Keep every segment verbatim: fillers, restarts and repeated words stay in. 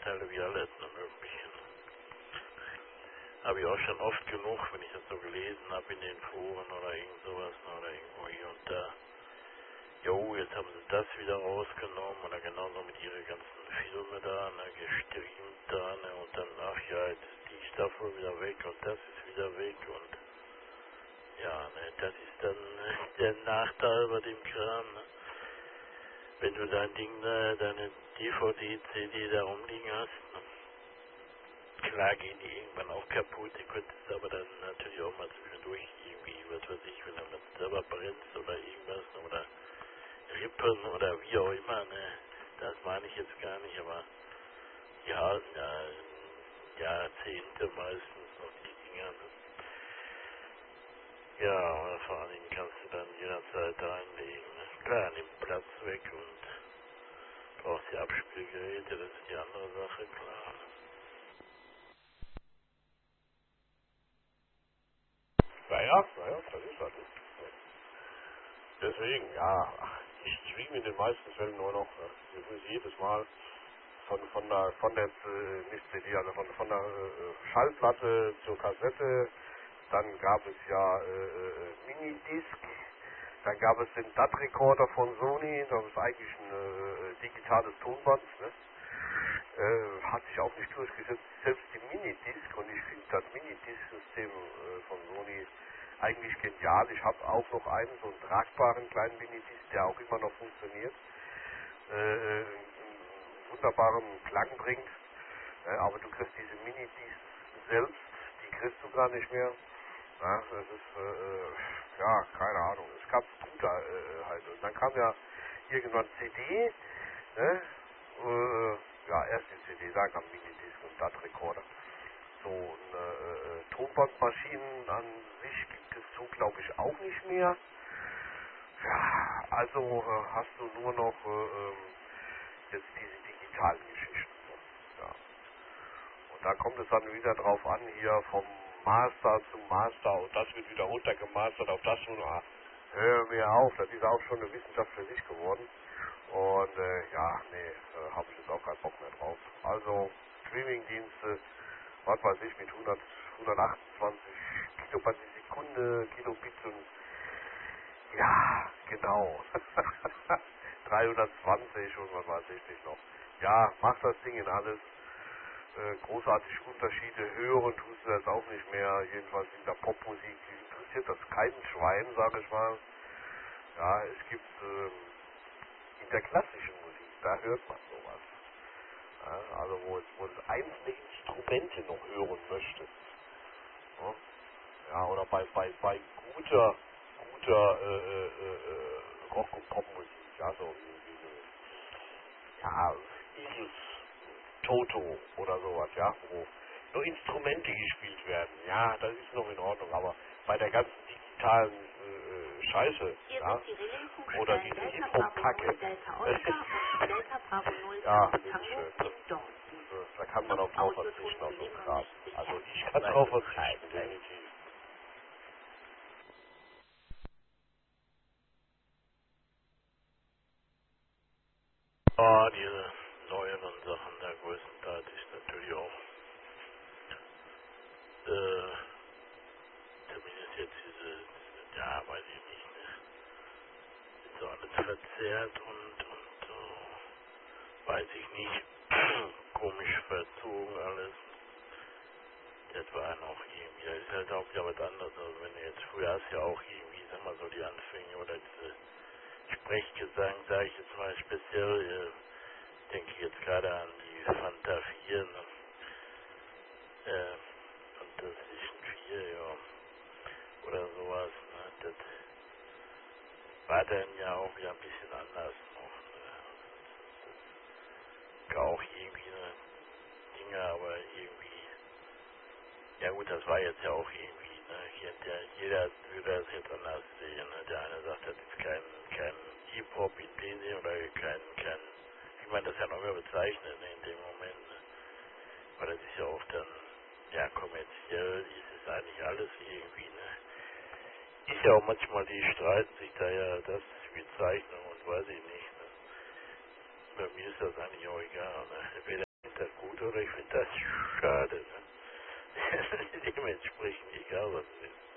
Vorteile wie alle möglichen. Habe ich auch schon oft genug, wenn ich das so gelesen habe in den Foren oder irgend sowas oder irgendwo hier und da. Jo, jetzt haben sie das wieder rausgenommen oder genauso mit ihren ganzen Filme da, ne, gestreamt da, ne, und dann, ach ja, jetzt ist die Staffel wieder weg und das ist wieder weg und ja, ne, das ist dann ne, der Nachteil bei dem Kram, ne. Wenn du dein Ding, ne, deine D V D, C D da rumliegen hast, ne, klar gehen die irgendwann auch kaputt, die könntest aber dann natürlich auch mal zwischendurch irgendwie, was weiß ich, wenn du dann selber brennst oder irgendwas, ne, oder Rippen oder wie auch immer, ne, das meine ich jetzt gar nicht, aber die halten ja Jahrzehnte meistens noch die Dinger, ne. Ja, aber vor allen Dingen kannst du dann jederzeit reinlegen, ne. Klar, nimmt Platz weg und brauchst die Abspielgeräte, das ist die andere Sache, klar. Naja, naja, das ist halt. Deswegen, ja, ach, ich streame in den meisten Fällen nur noch, äh, das ist jedes Mal von von der von der äh, nicht C D, also von von der äh, Schallplatte zur Kassette, dann gab es ja äh, äh, Minidisc, dann gab es den D A T-Recorder von Sony, das ist eigentlich ein äh, digitales Tonband, ne? Äh, hat sich auch nicht durchgesetzt, selbst die Minidisc, und ich finde das Minidisc-System äh, von Sony eigentlich genial. Ich habe auch noch einen, so einen tragbaren kleinen Minidisc, der auch immer noch funktioniert, äh, einen wunderbaren Klang bringt, äh, aber du kriegst diese Minidisc selbst, die kriegst du gar nicht mehr. Ja, das ist, äh, ja, keine Ahnung, es gab Scooter äh, halt, und dann kam ja irgendwann C D, ne? Äh, ja, erst die C D, dann kam Minidisc und D A T-Recorder. So eine äh, Tonbandmaschinen an sich gibt es so, glaube ich, auch nicht mehr. Ja, also äh, hast du nur noch äh, ähm, jetzt diese digitalen Geschichten. Ja. Und da kommt es dann wieder drauf an, hier vom Master zum Master, und das wird wieder runtergemastert auf das nun. Ah, hör mir auf, das ist auch schon eine Wissenschaft für sich geworden. Und äh, ja, nee, äh, habe ich jetzt auch keinen Bock mehr drauf. Also Streamingdienste, was weiß ich, mit hundert, hundertachtundzwanzig Kilobyte die Sekunde, Kilobit und ja, genau. dreihundertzwanzig und was weiß ich nicht noch. Ja, macht das Ding in alles. Äh, großartige Unterschiede, hören tust du das auch nicht mehr, jedenfalls in der Popmusik interessiert das keinen Schwein, sage ich mal. Ja, es gibt ähm, in der klassischen Musik, da hört man sowas. Ja, also wo es, wo es einzelne Instrumente noch hören möchte. Ja, ja, oder bei, bei, bei guter, guter äh, äh, äh, Rock- und Popmusik, ja, so wie, wie ja, Eagles, Toto oder sowas, ja, wo nur Instrumente gespielt werden, ja, das ist noch in Ordnung, aber bei der ganzen digitalen äh, Scheiße, Hier ja, sind die oder Regelfunkstellen diese Delta Bravo Hip-Hop-Kacke, null Delta Oscar und Delta Bravo null ja, Tango Tango schön, in Dortmund. da kann man Zum auch drauf Audioton verzichten auf so einen Kram. siebenundsechzig Also Hertz. ich kann Weiß drauf Bescheid, verzichten, gleich. definitiv. Ah, diese neueren Sachen da größtenteils ist natürlich auch, äh, zumindest jetzt diese, ja, weiß ich nicht, ne, ist so alles verzerrt und, und so, weiß ich nicht, komisch verzogen alles. Das war noch irgendwie, das ist halt auch wieder was anderes. Also wenn du jetzt, früher hast du ja auch irgendwie, sag mal so, die Anfänge oder diese Sprechgesang, sage ich jetzt mal speziell, äh, denke ich jetzt gerade an die Fanta vier, ne? äh, Fantastischen vier, ja, oder sowas, ne? Das war dann ja auch wieder ein bisschen anders noch, ne? Das war auch irgendwie eine Dinge, aber irgendwie, ja gut, das war jetzt ja auch irgendwie, ne? Hier, der, jeder würde das jetzt anders sehen, ne? Der eine sagt, das ist kein, kein Hip-Hop in dem Sinne oder kein, kein, wie man das ja noch immer bezeichnet, ne? In dem Moment, ne? Weil das ist ja auch dann, ja, kommerziell ist es eigentlich alles irgendwie, ne? Ist ja auch manchmal, die streiten sich da ja, das ist Bezeichnung und weiß ich nicht, ne? Bei mir ist das eigentlich auch egal, ne? Entweder ist das gut oder ich finde das schade. Ne? Dementsprechend egal was es ist.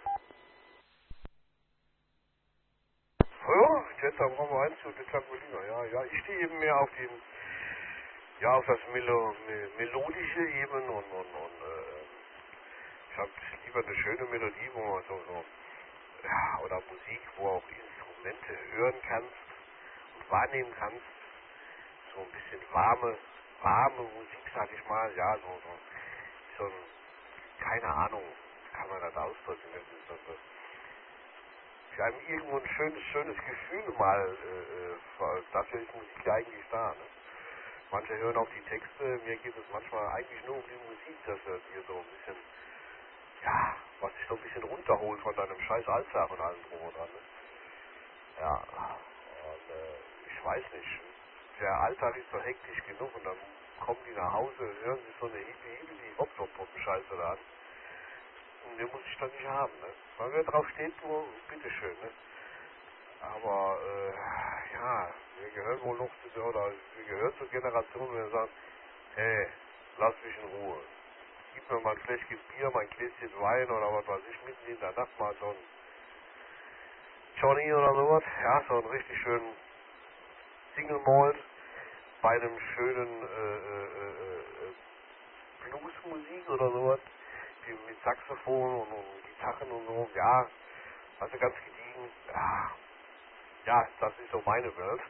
Ja, jetzt am Raum eins zu Dezemberliner, ja, ja, ich stehe eben mehr auf den, ja, auf das Melo, me, melodische eben und, und, und, äh, ich habe lieber eine schöne Melodie, wo man so, so, ja, oder Musik, wo auch Instrumente hören kannst und wahrnehmen kannst, so ein bisschen warme, warme Musik, sag ich mal, ja, so, so, so ein, keine Ahnung, kann man das ausdrücken, das ist so, so, für einen irgendwo ein schönes, schönes Gefühl mal, äh, äh, dafür ist Musik ja eigentlich da, ne? Manche hören auf die Texte, mir geht es manchmal eigentlich nur um die Musik, dass er dir so ein bisschen, ja, was dich so ein bisschen runterholt von deinem scheiß Alltag und allem drum und dran, ne? Ja, und äh, ich weiß nicht, der Alltag ist so hektisch genug und dann kommen die nach Hause, hören sich so eine hippie hippie die hop hop hop scheiße da an. Und den muss ich dann nicht haben, ne? Weil wer drauf steht, nur bitteschön, ne? Aber, äh, ja, wir gehören wohl noch zu der, oder wir gehören zur Generation, wo wir sagen, hey, lass mich in Ruhe. Gib mir mal ein Fläschchen Bier, mal ein Gläschen Wein oder was weiß ich, mitten in der Nacht mal so ein Johnny oder sowas. Ja, so ein richtig schönen Single Malt bei einem schönen, äh, äh, äh, Bluesmusik oder sowas, wie mit Saxophon und, und Gitarren und so, ja, also ganz gediegen, ja, ja, das ist so meine Welt.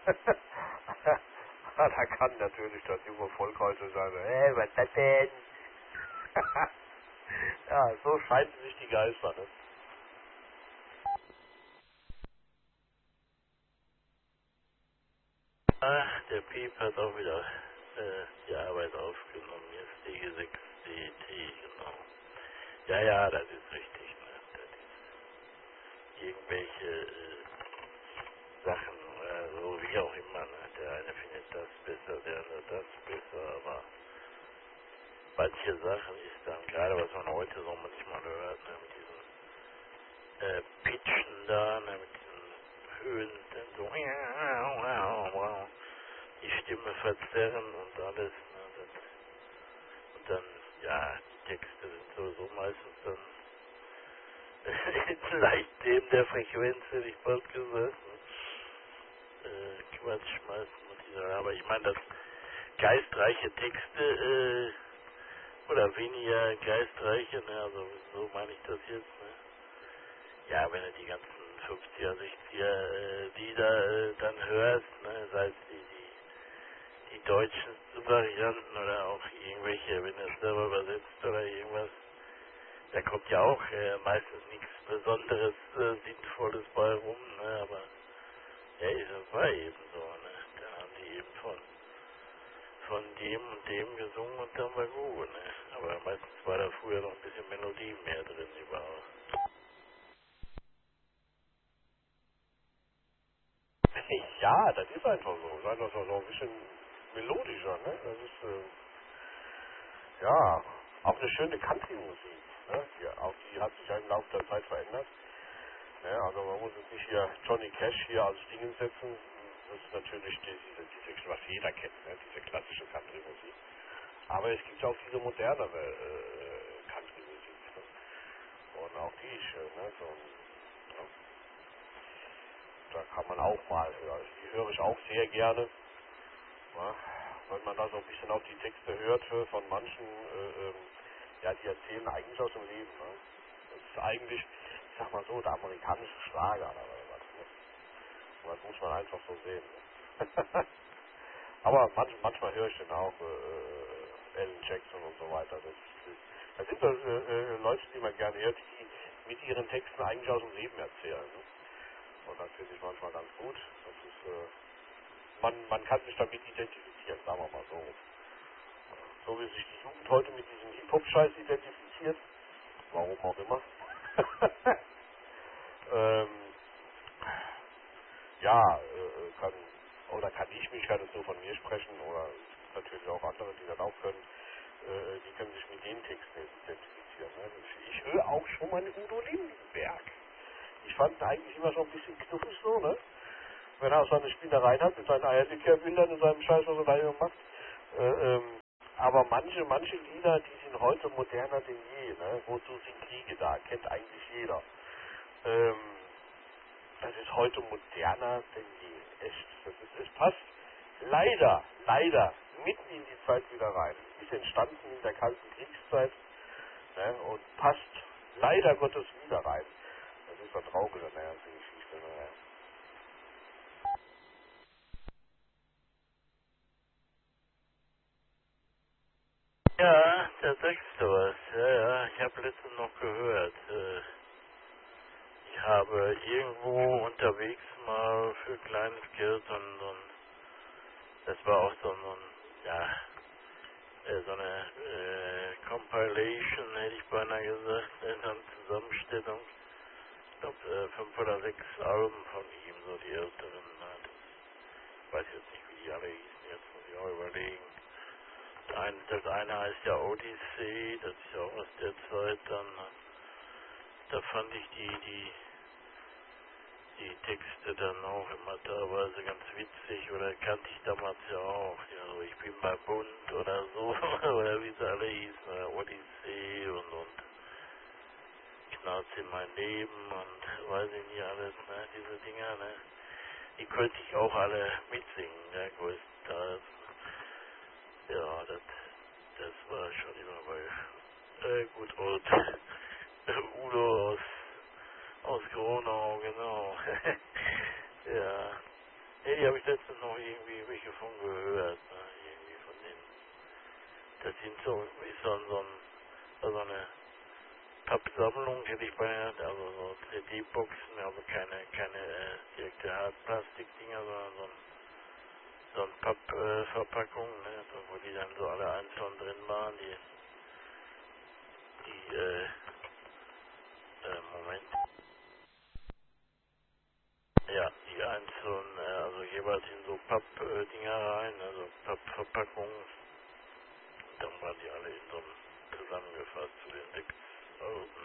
Da kann natürlich das junge Volk heute sagen, hey, was ist das denn? Ja, so scheiden sich die Geister, ne? Ach, der Piep hat auch wieder äh, die Arbeit aufgenommen. Jetzt D G sechs D T, genau. Ja, ja, das ist richtig. Ne? Das ist irgendwelche äh, Sachen, äh, so wie auch immer. Ne? Der eine findet das besser, der andere das besser, aber manche Sachen ist dann, gerade was man heute so manchmal hört, ne, mit diesen äh, Pitchen da, ne, mit diesen Höhen, dann so die Stimme verzerren und alles, ne, das, und dann, ja, die Texte sind sowieso meistens dann leicht neben der Frequenz, hätte ich bald gesagt, ne? äh, Quatsch meistens mit dieser, aber ich meine, dass geistreiche Texte, äh, oder weniger geistreiche, ne, also so meine ich das jetzt, ne? Ja, wenn du die ganzen fünfziger, sechziger äh, Lieder äh, dann hörst, ne, sei es die, die, die deutschen Varianten oder auch irgendwelche, wenn du es selber übersetzt oder irgendwas, da kommt ja auch äh, meistens nichts Besonderes, äh, Sinnvolles bei rum, ne, aber ja, ist das war eben so, ne, da haben die eben von, von dem und dem gesungen und dann war gut, ne, aber meistens war da früher noch ein bisschen Melodie mehr drin überhaupt. Ja, das ist einfach so. Das ist einfach so, so ein bisschen melodischer, ne? Das ist, äh, ja, auch eine schöne Country-Musik, ne? Die, auch die hat sich ja im Laufe der Zeit verändert. Ne? Also man muss jetzt nicht hier Johnny Cash hier als Dingen setzen. Das ist natürlich die, diese, diese, was jeder kennt, ne? Diese klassische Country-Musik. Aber es gibt ja auch diese modernere äh, Country-Musik. Ne? Und auch die ist schön, ne? So, ja, da kann man auch mal hören. Die höre ich auch sehr gerne. Ja, wenn man da so ein bisschen auf die Texte hört von manchen, äh, ähm, ja, die erzählen eigentlich aus dem Leben. Ne? Das ist eigentlich, ich sag mal so, der amerikanische Schlager oder was. Ne? Und das muss man einfach so sehen. Ne? Aber manch, manchmal höre ich dann auch äh, Alan Jackson und so weiter. Das, das, das sind das, äh, äh, Leute, die man gerne hört, die mit ihren Texten eigentlich aus dem Leben erzählen. Ne? Und das finde ich manchmal ganz gut. Das ist, äh, man, man kann sich damit identifizieren, sagen wir mal so. So wie sich die Jugend heute mit diesem Hip-Hop-Scheiß identifiziert. Warum auch immer. ähm, ja, äh, kann, oder kann ich mich, kann es nur von mir sprechen, oder es gibt natürlich auch andere, die das auch können, äh, die können sich mit den Texten identifizieren. Ne? Ich, ich höre auch schon mal Udo Lindenberg. Ich fand ihn eigentlich immer so ein bisschen knuffig so, ne? Wenn er auch seine Spinnereien hat, mit seinen Eierlikör-Bildern in seinem Scheiß, was er da immer macht. Äh, ähm, aber manche, manche Lieder, die sind heute moderner denn je, ne? Wozu sind Kriege da? Kennt eigentlich jeder. Ähm, das ist heute moderner denn je. Echt. Das ist, es passt leider, leider mitten in die Zeit wieder rein. Ist entstanden in der Kalten Kriegszeit, ne? Und passt leider Gottes wieder rein. Das ist das Traurige an der ganzen Geschichte. Ne? Ja, da sagst du was. Ja, ja, ich habe letztens noch gehört. Äh, ich habe irgendwo unterwegs mal für kleines Geld so ein, so ein das war auch so ein, ja, äh, so eine äh, Compilation, hätte ich beinahe gesagt, äh, so eine Zusammenstellung. Ich glaube, äh, fünf oder sechs Alben von ihm, so die älteren. Ne? Das, ich weiß jetzt nicht, wie die alle hießen, jetzt muss ich auch überlegen. Das eine, das eine heißt ja Odyssey, das ist ja auch aus der Zeit dann. Ne? Da fand ich die, die, die Texte dann auch immer teilweise ganz witzig, oder kannte ich damals ja auch. Ja, so ich bin bei Bund oder so, oder wie sie alle hießen, oder Odyssee und, und Knarz in mein Leben und weiß ich nicht alles, ne, diese Dinger, ne. Die könnte ich auch alle mitsingen, ne, größtenteils. Ja, das, das war schon immer bei, äh, gut, und Udo aus, aus Gronau, genau. Ja. Nee, die habe ich letztens noch irgendwie welche von gehört, ne, irgendwie von denen. Das sind so, ist so, so, ein, so eine Pappsammlung, hätte ich bei, also so C D-Boxen, also keine, keine äh, direkte Hartplastikdinger, sondern so ein, so ein Pappverpackung, äh, ne, so, wo die dann so alle einzeln drin waren, die, die, äh, äh, Moment, ja, die einzeln, äh, also jeweils in so Pappdinger rein, also Pappverpackungen, und dann waren die alle in so einem zusammengefasst zu den sechs Alben.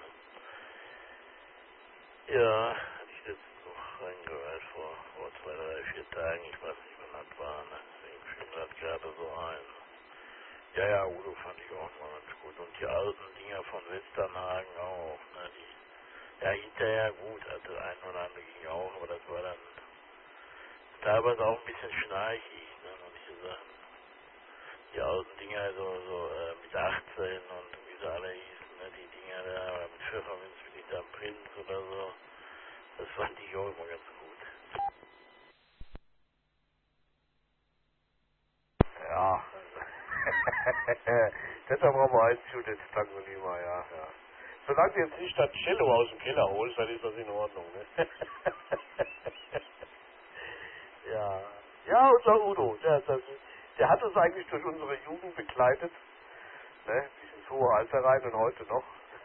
Ja, hatte ich letztens noch reingehört vor, vor zwei, drei, vier Tagen. Ich weiß nicht, wann das war. Ne? Deswegen fiel mir das gerade so ein. Ja, ja, Udo fand ich auch mal ganz gut. Und die alten Dinger von Westernhagen auch. Ne? Die, ja, hinterher gut. Also ein oder andere ging auch, aber das war dann teilweise auch ein bisschen schnarchig, ne? Manche Sachen. Die alten Dinger so, so äh, mit achtzehn und wie sie alle hießen, ne? Die Dinger da, oder mit Pfefferminz bin ich da am Prinz oder so. Das fand ich auch immer ganz gut. Ja. Deshalb brauchen wir eins Judith Tangolima, ja, ja. Solange du jetzt nicht das Cello aus dem Keller holst, dann ist das in Ordnung, ne? Ja. Ja, unser Udo, der, das, der hat uns eigentlich durch unsere Jugend begleitet, ne? Bis ins hohe Alter rein und heute noch.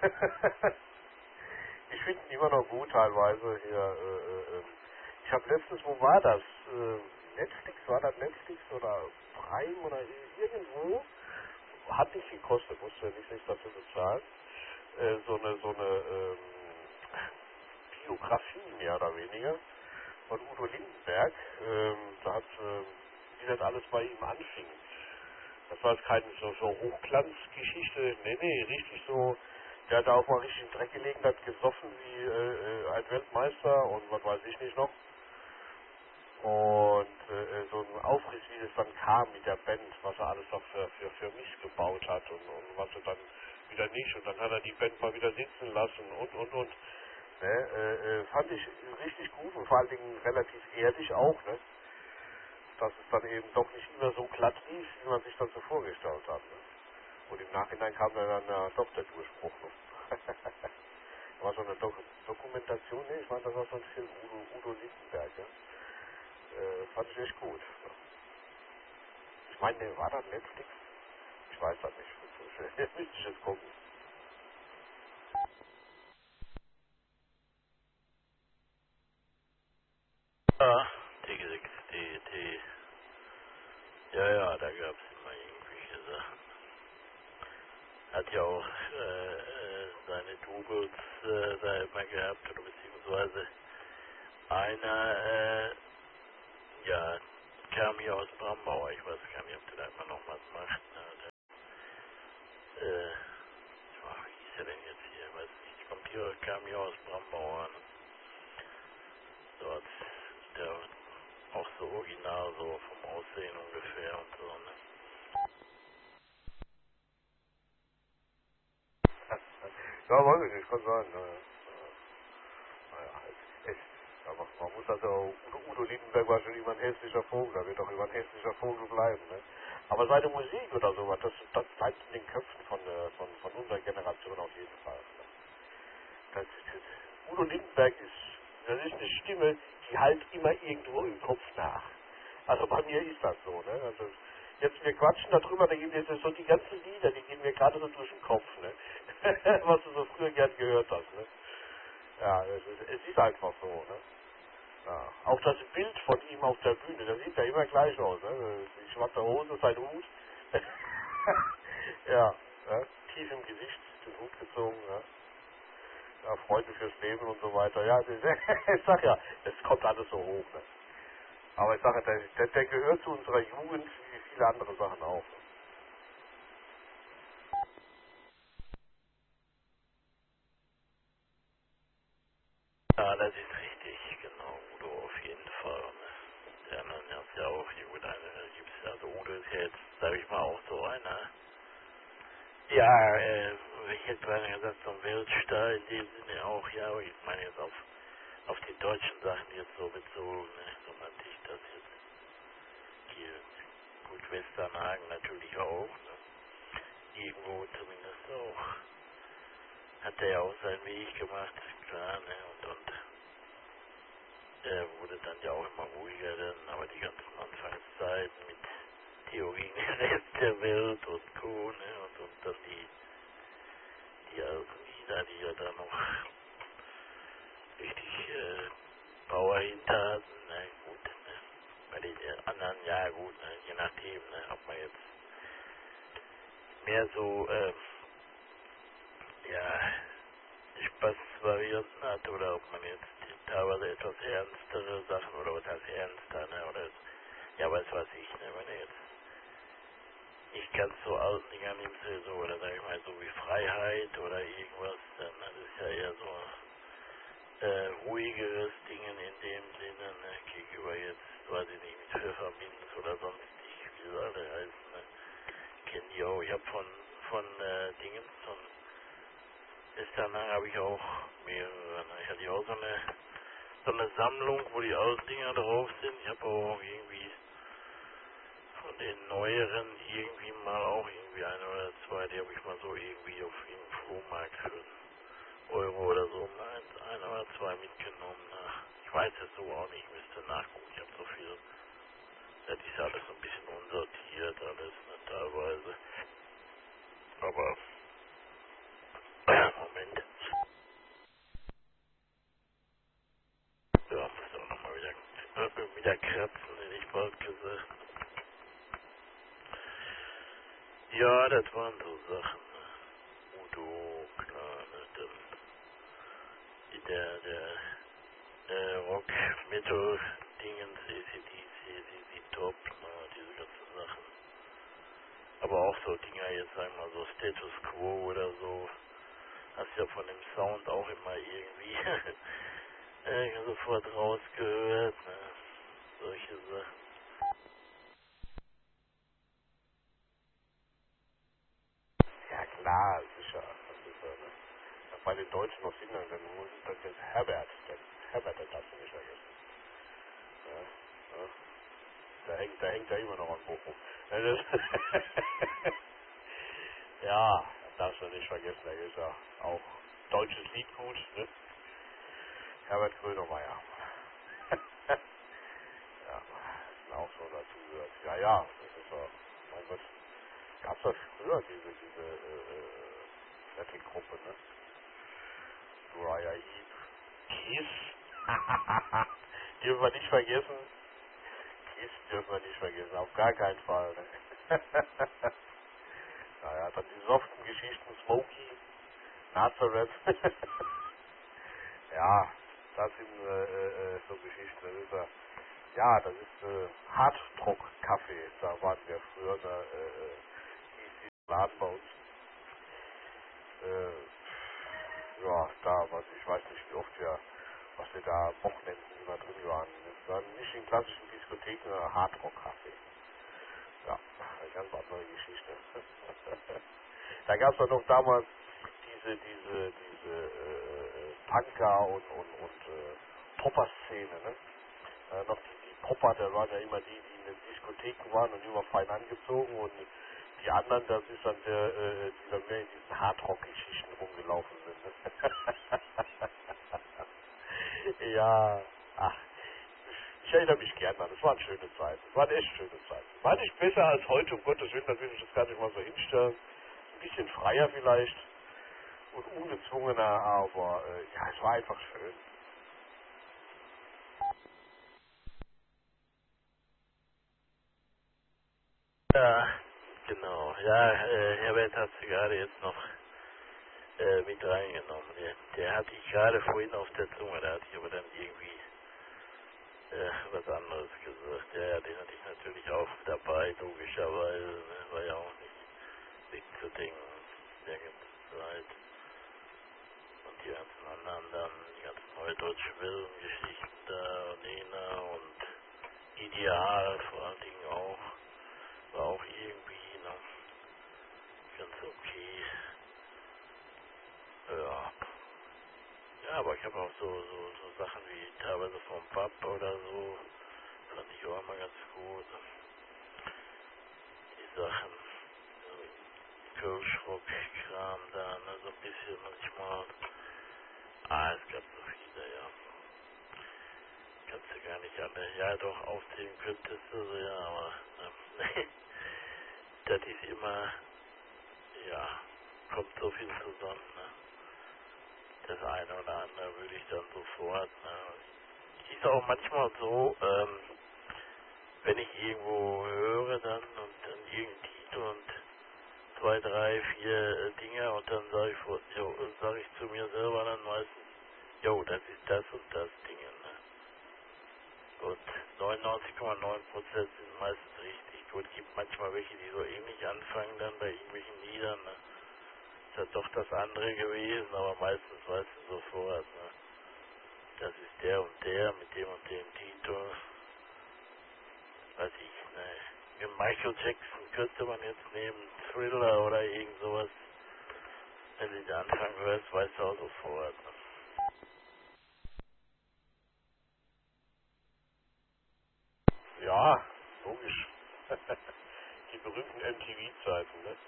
Ich finde ihn immer noch gut teilweise hier. Äh, äh, äh. Ich habe letztens, wo war das? Äh, Netflix, war das Netflix oder Prime oder irgendwo? Hat nicht gekostet, musste ja nicht nichts dafür bezahlen. Äh, so eine, so eine ähm, Biografie mehr oder weniger von Udo Lindenberg. Ähm, da hat, ähm, wie das alles bei ihm anfing. Das war jetzt keine so, so Hochglanzgeschichte, nee, nee, richtig so, der hat da auch mal richtig in den Dreck gelegen, hat gesoffen wie äh, äh, ein Weltmeister und was weiß ich nicht noch. Und äh, äh, so ein Aufriss, wie es dann kam mit der Band, was er alles noch für, für, für mich gebaut hat und, und was er dann wieder nicht. Und dann hat er die Band mal wieder sitzen lassen und, und, und. Ne, äh, äh, fand ich richtig gut und vor allen Dingen relativ ehrlich auch, ne? Dass es dann eben doch nicht immer so glatt lief, wie man sich das so vorgestellt hat. Ne? Und im Nachhinein kam dann, dann äh, doch der Durchbruch noch. War so eine Dok Dokumentation, ne? Ich meine, das war so ein Film, Udo, Udo Lindenberg, ja? Äh, fand ich echt gut. Ne? Ich meine, ne, war das Netflix? Ich weiß das nicht. Jetzt müsste ich jetzt gucken. Ja, T G sechs, D, T. Ja, ja, da gab es immer irgendwelche Sachen. Hat ja auch äh, äh, seine Doubles äh, da immer gehabt, oder beziehungsweise einer, äh, ja, kam hier aus Brambauer. Ich weiß gar nicht, ob der da immer noch was macht. Ne? die kam ja aus Brambauer. Ne? Dort, der auch so original, so vom Aussehen ungefähr und so. Ne? Ja, weiß ich nicht, kann sein. Ne? Naja, es, es, ja, man, man muss also, Udo, Udo Lindenberg war schon immer ein hässlicher Vogel, da wird doch immer ein hässlicher Vogel bleiben. Ne? Aber seine Musik oder sowas, das, das bleibt in den Köpfen von, äh, von, von unserer Generation auf jeden Fall. Ne? Das, das, Udo Lindenberg ist, das ist eine Stimme, die halt immer irgendwo im Kopf nach. Also bei mir ist das so. Ne? Also jetzt, wir quatschen darüber, da gehen jetzt so die ganzen Lieder, die gehen mir gerade so durch den Kopf. Ne? Was du so früher gern gehört hast. Ne? Ja, es ist, es ist einfach so. Ne? Ja. Auch das Bild von ihm auf der Bühne, das sieht ja immer gleich aus. Ne? Die schwarze Hose, sein Hut. ja, ne? Tief im Gesicht, den Hut gezogen. Ne? Ja, Freunde fürs Leben und so weiter. Ja, das, ich sag ja, es kommt alles so hoch. Ne? Aber ich sage, der, der, der gehört zu unserer Jugend wie viele andere Sachen auch. Ja, das ist richtig, genau, Udo auf jeden Fall. Ne? Der anderen ist ja auch, die gut, eine gibt's ja, also Udo ist ja jetzt, sag ich mal, auch so einer, ja, äh, ich hätte beinahe gesagt, so ein Weltstar in dem Sinne auch, ja, aber ich meine jetzt auf, auf die deutschen Sachen jetzt so bezogen, ne? So nannte ich das jetzt hier. Gut, Westernhagen natürlich auch, ne? Irgendwo zumindest auch. Hat er ja auch seinen Weg gemacht, klar, ne? Und, und er wurde dann ja auch immer ruhiger, dann, aber die ganzen Anfangszeiten mit Theorien der Rest der Welt und Co. Ne? Und, und dann die, die alten Lieder, die ja dann noch richtig äh, Power hinter hatten, ne? Gut, ne? Bei den äh, anderen, ja gut, ne? Je nachdem, ne? Ob man jetzt mehr so, ähm, ja, Spaßvarianten hat oder ob man jetzt teilweise etwas ernstere Sachen oder was heißt ernster, ne? Oder ja, was weiß ich, ne? Wenn er jetzt nicht ganz so alten Dinger nimmt, so, oder sag ich mal so wie Freiheit oder irgendwas, dann das ist ja eher so äh, ruhigeres Dingen in dem Sinne, ne? Gegenüber jetzt, weiß ich nicht, mit Pfefferminz oder sonstig, wie sie alle heißen, ne? Kennen die auch. Ich hab von, von äh, Dingen, von Estanang habe ich auch mehrere, ne? Ich hatte ja auch so eine so eine Sammlung, wo die alten Dinger drauf sind. Ich habe auch irgendwie von den neueren irgendwie mal auch irgendwie ein oder zwei, die habe ich mal so irgendwie auf dem Flohmarkt für einen Euro oder so mal ein, ein oder zwei mitgenommen. Na, ich weiß es so auch nicht, müsste nachgucken. Ich habe so viel, das ist alles so ein bisschen unsortiert, alles ne, teilweise. Aber Moment, ja, muss auch nochmal wieder, äh, wieder kratzen, hätte ich bald gesagt. Ja, das waren so Sachen. Ne? Udo, klar, ne, dann der, der äh, Rock, Metal, Dingens, A C D C, A C D Top, ne, diese ganzen Sachen. Aber auch so Dinger jetzt, sagen wir mal so Status Quo oder so, hast ja von dem Sound auch immer irgendwie äh, sofort rausgehört, ne, solche Sachen. Ja klar, sicher. Das ist, äh, ne? Bei den Deutschen noch Finnland, dann muss das jetzt Herbert. Den Herbert, den darfst du nicht vergessen. Ja, ja. Da hängt, da hängt er immer noch an Bochum. Ja, das- ja, das darfst du nicht vergessen, der ist ja auch deutsches Lied gut, ne? Herbert Grönemeyer. ja, ist auch so dazu gehört. Ja, ja, das ist ja, mein Gott, gab's das früher, diese, diese, äh, äh, Metal-Gruppe, ne? Uriah Heep, Kiss, dürfen wir nicht vergessen, Kiss dürfen wir nicht vergessen, auf gar keinen Fall, ne? naja, dann die soften Geschichten, Smokey, Nazareth, ja, das sind, äh, äh, so Geschichten, das ist ja, ja, das ist, äh, Harddruck-Kaffee, da waren wir früher, da, äh, äh, hieß die Laden bei uns, äh, ja, da, was ich weiß nicht, wie oft wir, was wir da Wochenenden immer drin waren. Das waren nicht in klassischen Diskotheken, sondern Hardrock-Café. Ja, eine ganz andere Geschichte. Da gab es ja noch damals diese, diese, diese äh, Punker und, und, und äh, Popper-Szene, ne? Äh, noch die, die Popper, da waren ja immer die, die in den Diskotheken waren und immer fein angezogen und die anderen, das ist dann der, äh, die dann mehr in diesen Hardrock-Geschichten rumgelaufen sind. Ne? Ja, ach, ich erinnere mich gern an, es waren schöne Zeiten, es waren echt schöne Zeiten. War nicht besser als heute, um Gottes Willen, das will ich das gar nicht mal so hinstellen. Ein bisschen freier vielleicht und ungezwungener, aber äh, ja, es war einfach schön. Ja, genau. Ja, äh, Herbert hat sie gerade jetzt noch äh, mit reingenommen. Der, der hatte ich gerade vorhin auf der Zunge, da hatte ich aber dann irgendwie äh, was anderes gesagt. Ja, ja, den hatte ich natürlich auch dabei, logischerweise. Ne? War ja auch nicht wegzudenken der ganzen Zeit. Und die ganzen anderen dann, die ganzen Neudeutsche Willen-Geschichten da, Nena und Ideal vor allen Dingen auch, war auch irgendwie noch ganz okay. Ja, ja, aber ich habe auch so, so, so Sachen wie teilweise vom Pub oder so, fand ich auch immer ganz gut. Die Sachen, so Kölschrock-Kram da, ne, so ein bisschen manchmal. Ah, es gab so viele, ja. Kannst du gar nicht alle, ja doch, aufzählen könntest du so, ja, aber ähm, das ist immer, ja, kommt so viel zusammen, ne. Das eine oder andere würde ich dann sofort, ne. Ist auch manchmal so, ähm, wenn ich irgendwo höre dann und dann irgendeinen Titel und zwei, drei, vier äh, Dinge und dann sage ich, vor- jo, sag ich zu mir selber dann meistens, jo, das ist das und das Ding, ne. Und neunundneunzig Komma neun Prozent sind meistens richtig gut. Es gibt manchmal welche, die so ähnlich anfangen dann bei irgendwelchen Liedern. Ne? Ist ja doch das andere gewesen, aber meistens weißt du sofort, ne? Das ist der und der mit dem und dem Titel. Weiß ich, ne? Mit Michael Jackson könnte man jetzt nehmen, Thriller oder irgend sowas. Wenn du den Anfang hörst, weißt du auch sofort. Ne? Ja, logisch. Die berühmten M T V-Zeiten, ne?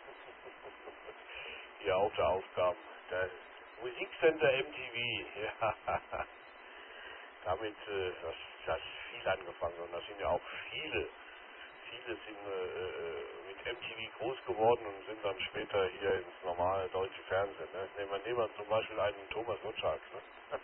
Die Hauptaufgaben. Der Musiksender M T V, ja. Damit äh, das, das ist viel angefangen und da sind ja auch viele, viele sind äh, äh, mit M T V groß geworden und sind dann später hier ins normale deutsche Fernsehen. Ne? Nehmen wir, nehmen wir zum Beispiel einen Thomas Gottschalk, ne?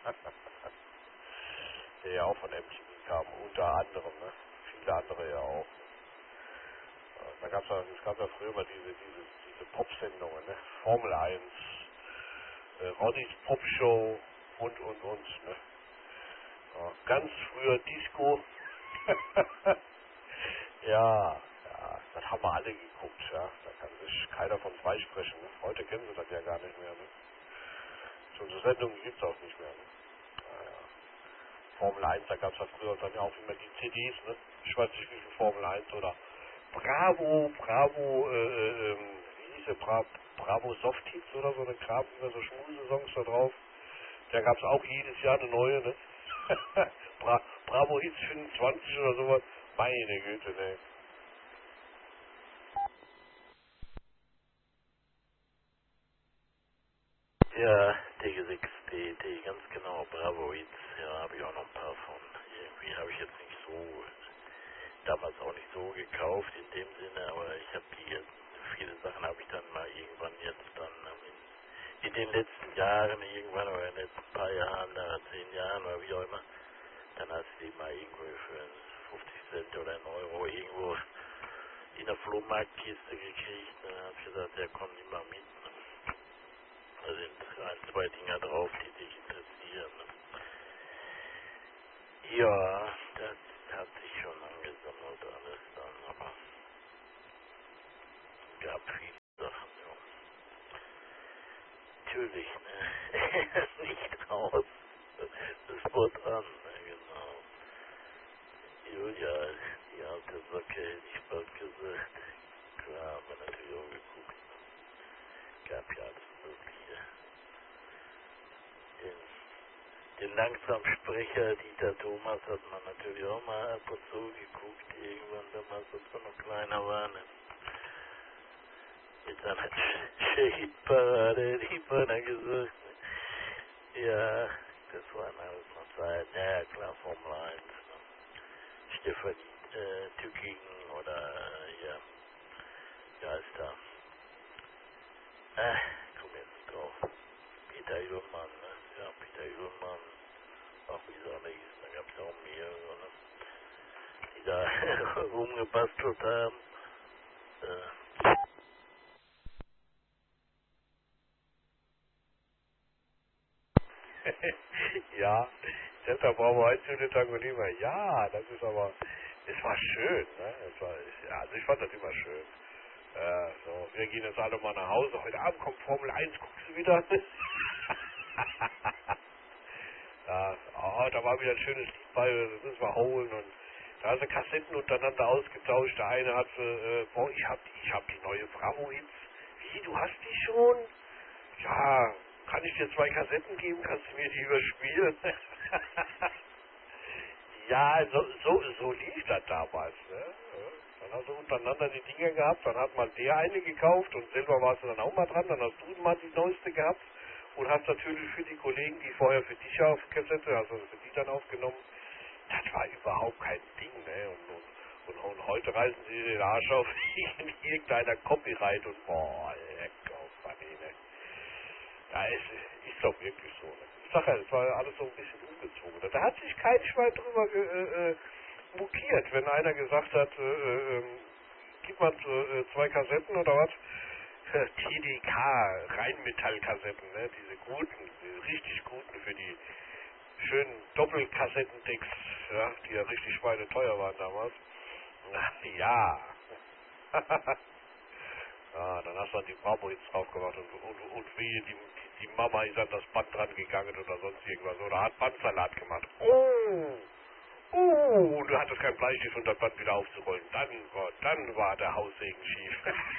Der ja auch von M T V kam, unter anderem, ne? Viele andere ja auch. Da gab's ja, es gab ja früher mal diese, diese, diese Pop-Sendungen, ne? Formel eins, äh, Roddys Pop-Show und, und, und, ne? Ja, ganz früher Disco. ja, ja, das haben wir alle geguckt, ja. Da kann sich keiner von freisprechen, ne? Heute kennen sie das ja gar nicht mehr, ne? So eine Sendungen gibt's auch nicht mehr, ne? Naja. Formel eins, da gab's ja früher dann ja auch immer die C Ds, ne? Ich weiß nicht, wie viel Formel eins oder Bravo, Bravo, äh, äh, ähm, wie hieß der, Bra Bravo Soft Hits oder so, eine Kram, immer so Schmusesongs da drauf. Da gab's auch jedes Jahr eine neue, ne? Bra Bravo Hits fünfundzwanzig oder sowas. Meine Güte, ne? Ja, D sechs D T, ganz genau, Bravo Hits, ja, habe ich auch noch ein paar von. Irgendwie habe ich jetzt nicht so, damals auch nicht so gekauft in dem Sinne, aber ich habe die jetzt, viele Sachen habe ich dann mal irgendwann jetzt dann ähm, in, in den letzten Jahren irgendwann oder in den letzten paar Jahren, da zehn Jahren oder wie auch immer, dann hast du die mal irgendwo für fünfzig Cent oder einen Euro irgendwo in der Flohmarktkiste gekriegt. Dann habe ich gesagt, ja komm, nimm mal mit. Ne? Da sind ein, zwei Dinger drauf, die dich interessieren. Ne? Ja, das hat sich schon angesammelt alles dann, aber es gab viele Sachen, ja. natürlich, ne? Nicht raus. Das Wort an, ne? Genau. Julia, die alte Socke, hätte ich bald gesagt. Klar, haben wir natürlich auch geguckt. Gab ja alles Mögliche. Den, den Langsamsprecher Dieter Thomas hat man natürlich auch mal ab und zu geguckt, irgendwann damals, als wir noch kleiner waren. Mit seiner Shade-Parade, die Banner gesagt. Ja, das waren alles noch Zeiten. Ja, ja, klar, Formel eins. Ne? Stefan äh, Tückingen oder, äh, ja, wie heißt er? Äh, komm jetzt nicht drauf. Peter Jürmann, ne? Ja, Peter Jürmann. Ach, wie sie alle hießen, da gab es ja auch mehrere, ne? Die da rumgebastelt haben. Äh, Ja, deshalb brauchen wir heute schöne Tango nicht mehr. Ja, das ist aber, es war schön, ne? Es war, ja, also ich fand das immer schön. Äh, so, wir gehen jetzt alle mal nach Hause. Heute Abend kommt Formel eins, guckst du wieder? Ja, oh, da war wieder ein schönes Lied bei, das müssen wir holen und da haben sie Kassetten untereinander ausgetauscht. Der eine hat so, äh, boah, ich hab, die- ich hab die neue Bravo-Hits. Wie, du hast die schon? Ja, kann ich dir zwei Kassetten geben? Kannst du mir die überspielen? Ja, so, so, so lief das damals. Ne? Ja. Dann hast du untereinander die Dinger gehabt, dann hat mal der eine gekauft und selber warst du dann auch mal dran, dann hast du mal die neueste gehabt und hast natürlich für die Kollegen, die vorher für dich auf Kassette, also für die dann aufgenommen, das war überhaupt kein Ding. Ne? Und, und, und, und heute reißen sie den Arsch auf in irgendeiner Copyright und boah, lecker, Mann, ne? Ja, es ist doch wirklich so. Ne? Ich sag ja, es war ja alles so ein bisschen ungezwungen. Da hat sich kein Schwein drüber ge, äh, äh, mokiert, wenn einer gesagt hat, äh, äh, ähm, gib mal äh, zwei Kassetten oder was? T D K, Rheinmetall-Kassetten, ne? Diese guten, diese richtig guten für die schönen Doppelkassettendecks, ja, die ja richtig schweineteuer waren damals. Na, ja. Ja, dann hast du dann die Bravo jetzt drauf gemacht und, und, und wie die, die, die Mama ist an das Band dran gegangen oder sonst irgendwas oder hat Bandsalat gemacht. Oh, oh, und du hattest kein Bleistift und das Band wieder aufzurollen. Dann war, dann war der Haussegen schief.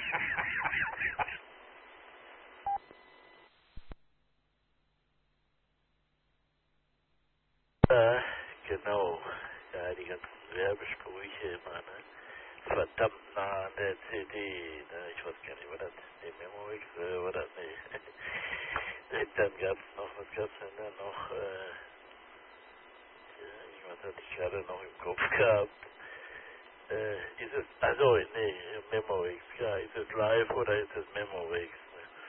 äh, genau. Ja, die ganzen Werbesprüche immer, ne? Verdammt nah an der C D, ne? Ich weiß gar nicht, war das die Memorex, äh, war das, nee. Dann gab's noch, was gab's denn da noch, äh, ja, was hatte ich gerade noch im Kopf gehabt? Äh, ist es, also, nee, Memorex, ja, ist es live oder ist es Memorex, ne?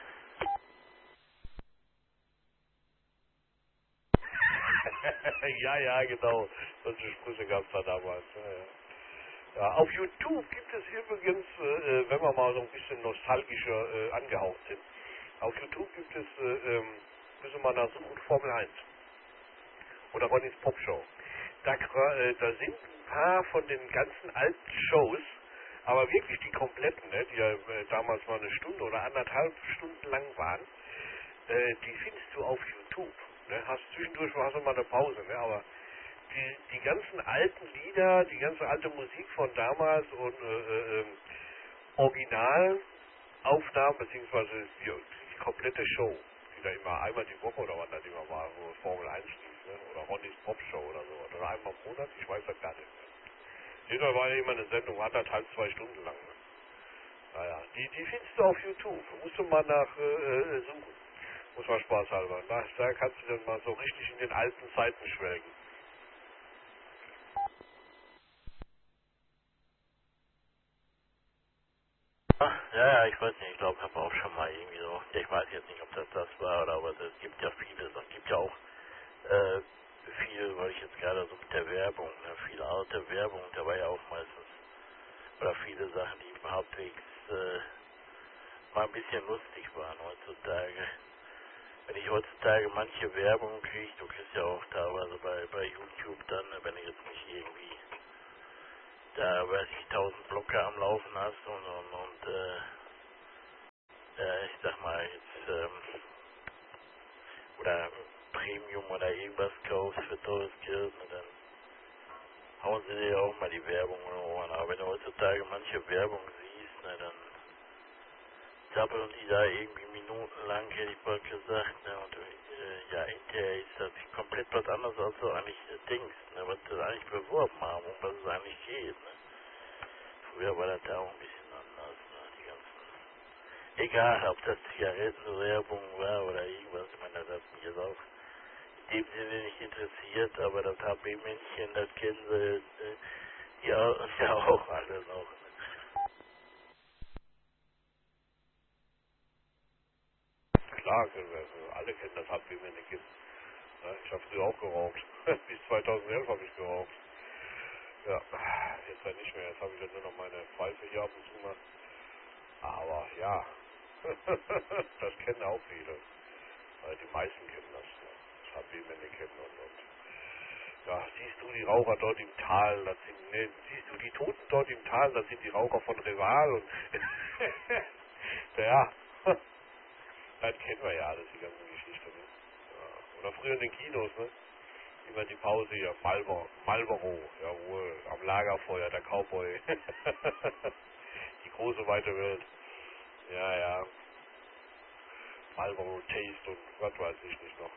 Ja, ja, genau. Solche Sprüche gab es da damals. Ja, ja. Ja, auf YouTube gibt es übrigens, äh, äh, wenn wir mal so ein bisschen nostalgischer äh, angehaucht sind, auf YouTube gibt es, äh, ähm, müssen wir nachsuchen, Formel eins oder Ronnys Popshow. Da, gra- äh, da sind ein paar von den ganzen alten Shows, aber wirklich die kompletten, ne, die ja äh, damals mal eine Stunde oder anderthalb Stunden lang waren, äh, die findest du auf YouTube. Ne? Hast zwischendurch hast du mal eine Pause, ne? Aber die, die ganzen alten Lieder, die ganze alte Musik von damals und äh, äh, ähm, Originalaufnahmen, beziehungsweise die, die komplette Show, die da immer einmal die Woche oder was das immer war, wo Formel eins lief, ne? Oder Ronnys Popshow oder so, oder einmal im Monat, ich weiß das gar nicht mehr. Jedenfalls war ja immer eine Sendung, anderthalb, zwei Stunden lang. Ne? Naja, die, die findest du auf YouTube, musst du mal nach äh, äh, suchen. Muss mal Spaß halber. Da, da kannst du dann mal so richtig in den alten Zeiten schwelgen. Ah, ja, ja, ich weiß nicht, ich glaube, ich habe auch schon mal irgendwie so, ja, ich weiß jetzt nicht, ob das das war oder, aber es gibt ja vieles, es gibt ja auch äh, viel, weil ich jetzt gerade so mit der Werbung, ne, viel alte Werbung, da war ja auch meistens, oder viele Sachen, die halbwegs äh, mal ein bisschen lustig waren heutzutage. Wenn ich heutzutage manche Werbung kriege, du kriegst ja auch teilweise bei, bei YouTube dann, ne, wenn du jetzt nicht irgendwie da, weiß ich, tausend Blocker am Laufen hast und, und, und äh, äh, ich sag mal jetzt, ähm, Premium oder irgendwas kaufst für teures Geld, ne, dann hauen sie dir auch mal die Werbung in die Ohren. Aber wenn du heutzutage manche Werbung siehst, ne, dann zappeln die da irgendwie minutenlang, hätte ich bald gesagt, ne, und äh, ja, hinterher ist das komplett was anderes, als du eigentlich äh, denkst, ne, was sie eigentlich beworben haben und was es eigentlich geht, ne. Früher war das da auch ein bisschen anders, ne, die ganzen, egal, ob das Zigarettenwerbung war oder irgendwas, ich meine, das hat mich jetzt auch in dem Sinne nicht interessiert, aber das H P-Männchen, das kennen sie, äh, ja, ja auch alle noch, ne. Klar, können wir, alle kennen das H P-Männchen. Ja, ich habe früher auch geraucht. Bis zweitausendelf habe ich geraucht. Ja, jetzt halt nicht mehr. Jetzt habe ich dann nur noch meine Pfeife hier ab und zu mal. Aber ja, das kennen auch viele. Weil die meisten kennen das. Ne? Das H P-Männchen kennen und, und. Ja, siehst du die Raucher dort im Tal, das sind, ne, siehst du die Toten dort im Tal, das sind die Raucher von Rival und ja, das kennen wir ja alles, die ganze Geschichte. Ne? Ja. Oder früher in den Kinos, ne? Immer die Pause hier, Marlboro, Marlboro, jawohl, am Lagerfeuer, der Cowboy. Die große weite Welt. Ja, ja. Marlboro Taste und was weiß ich nicht noch.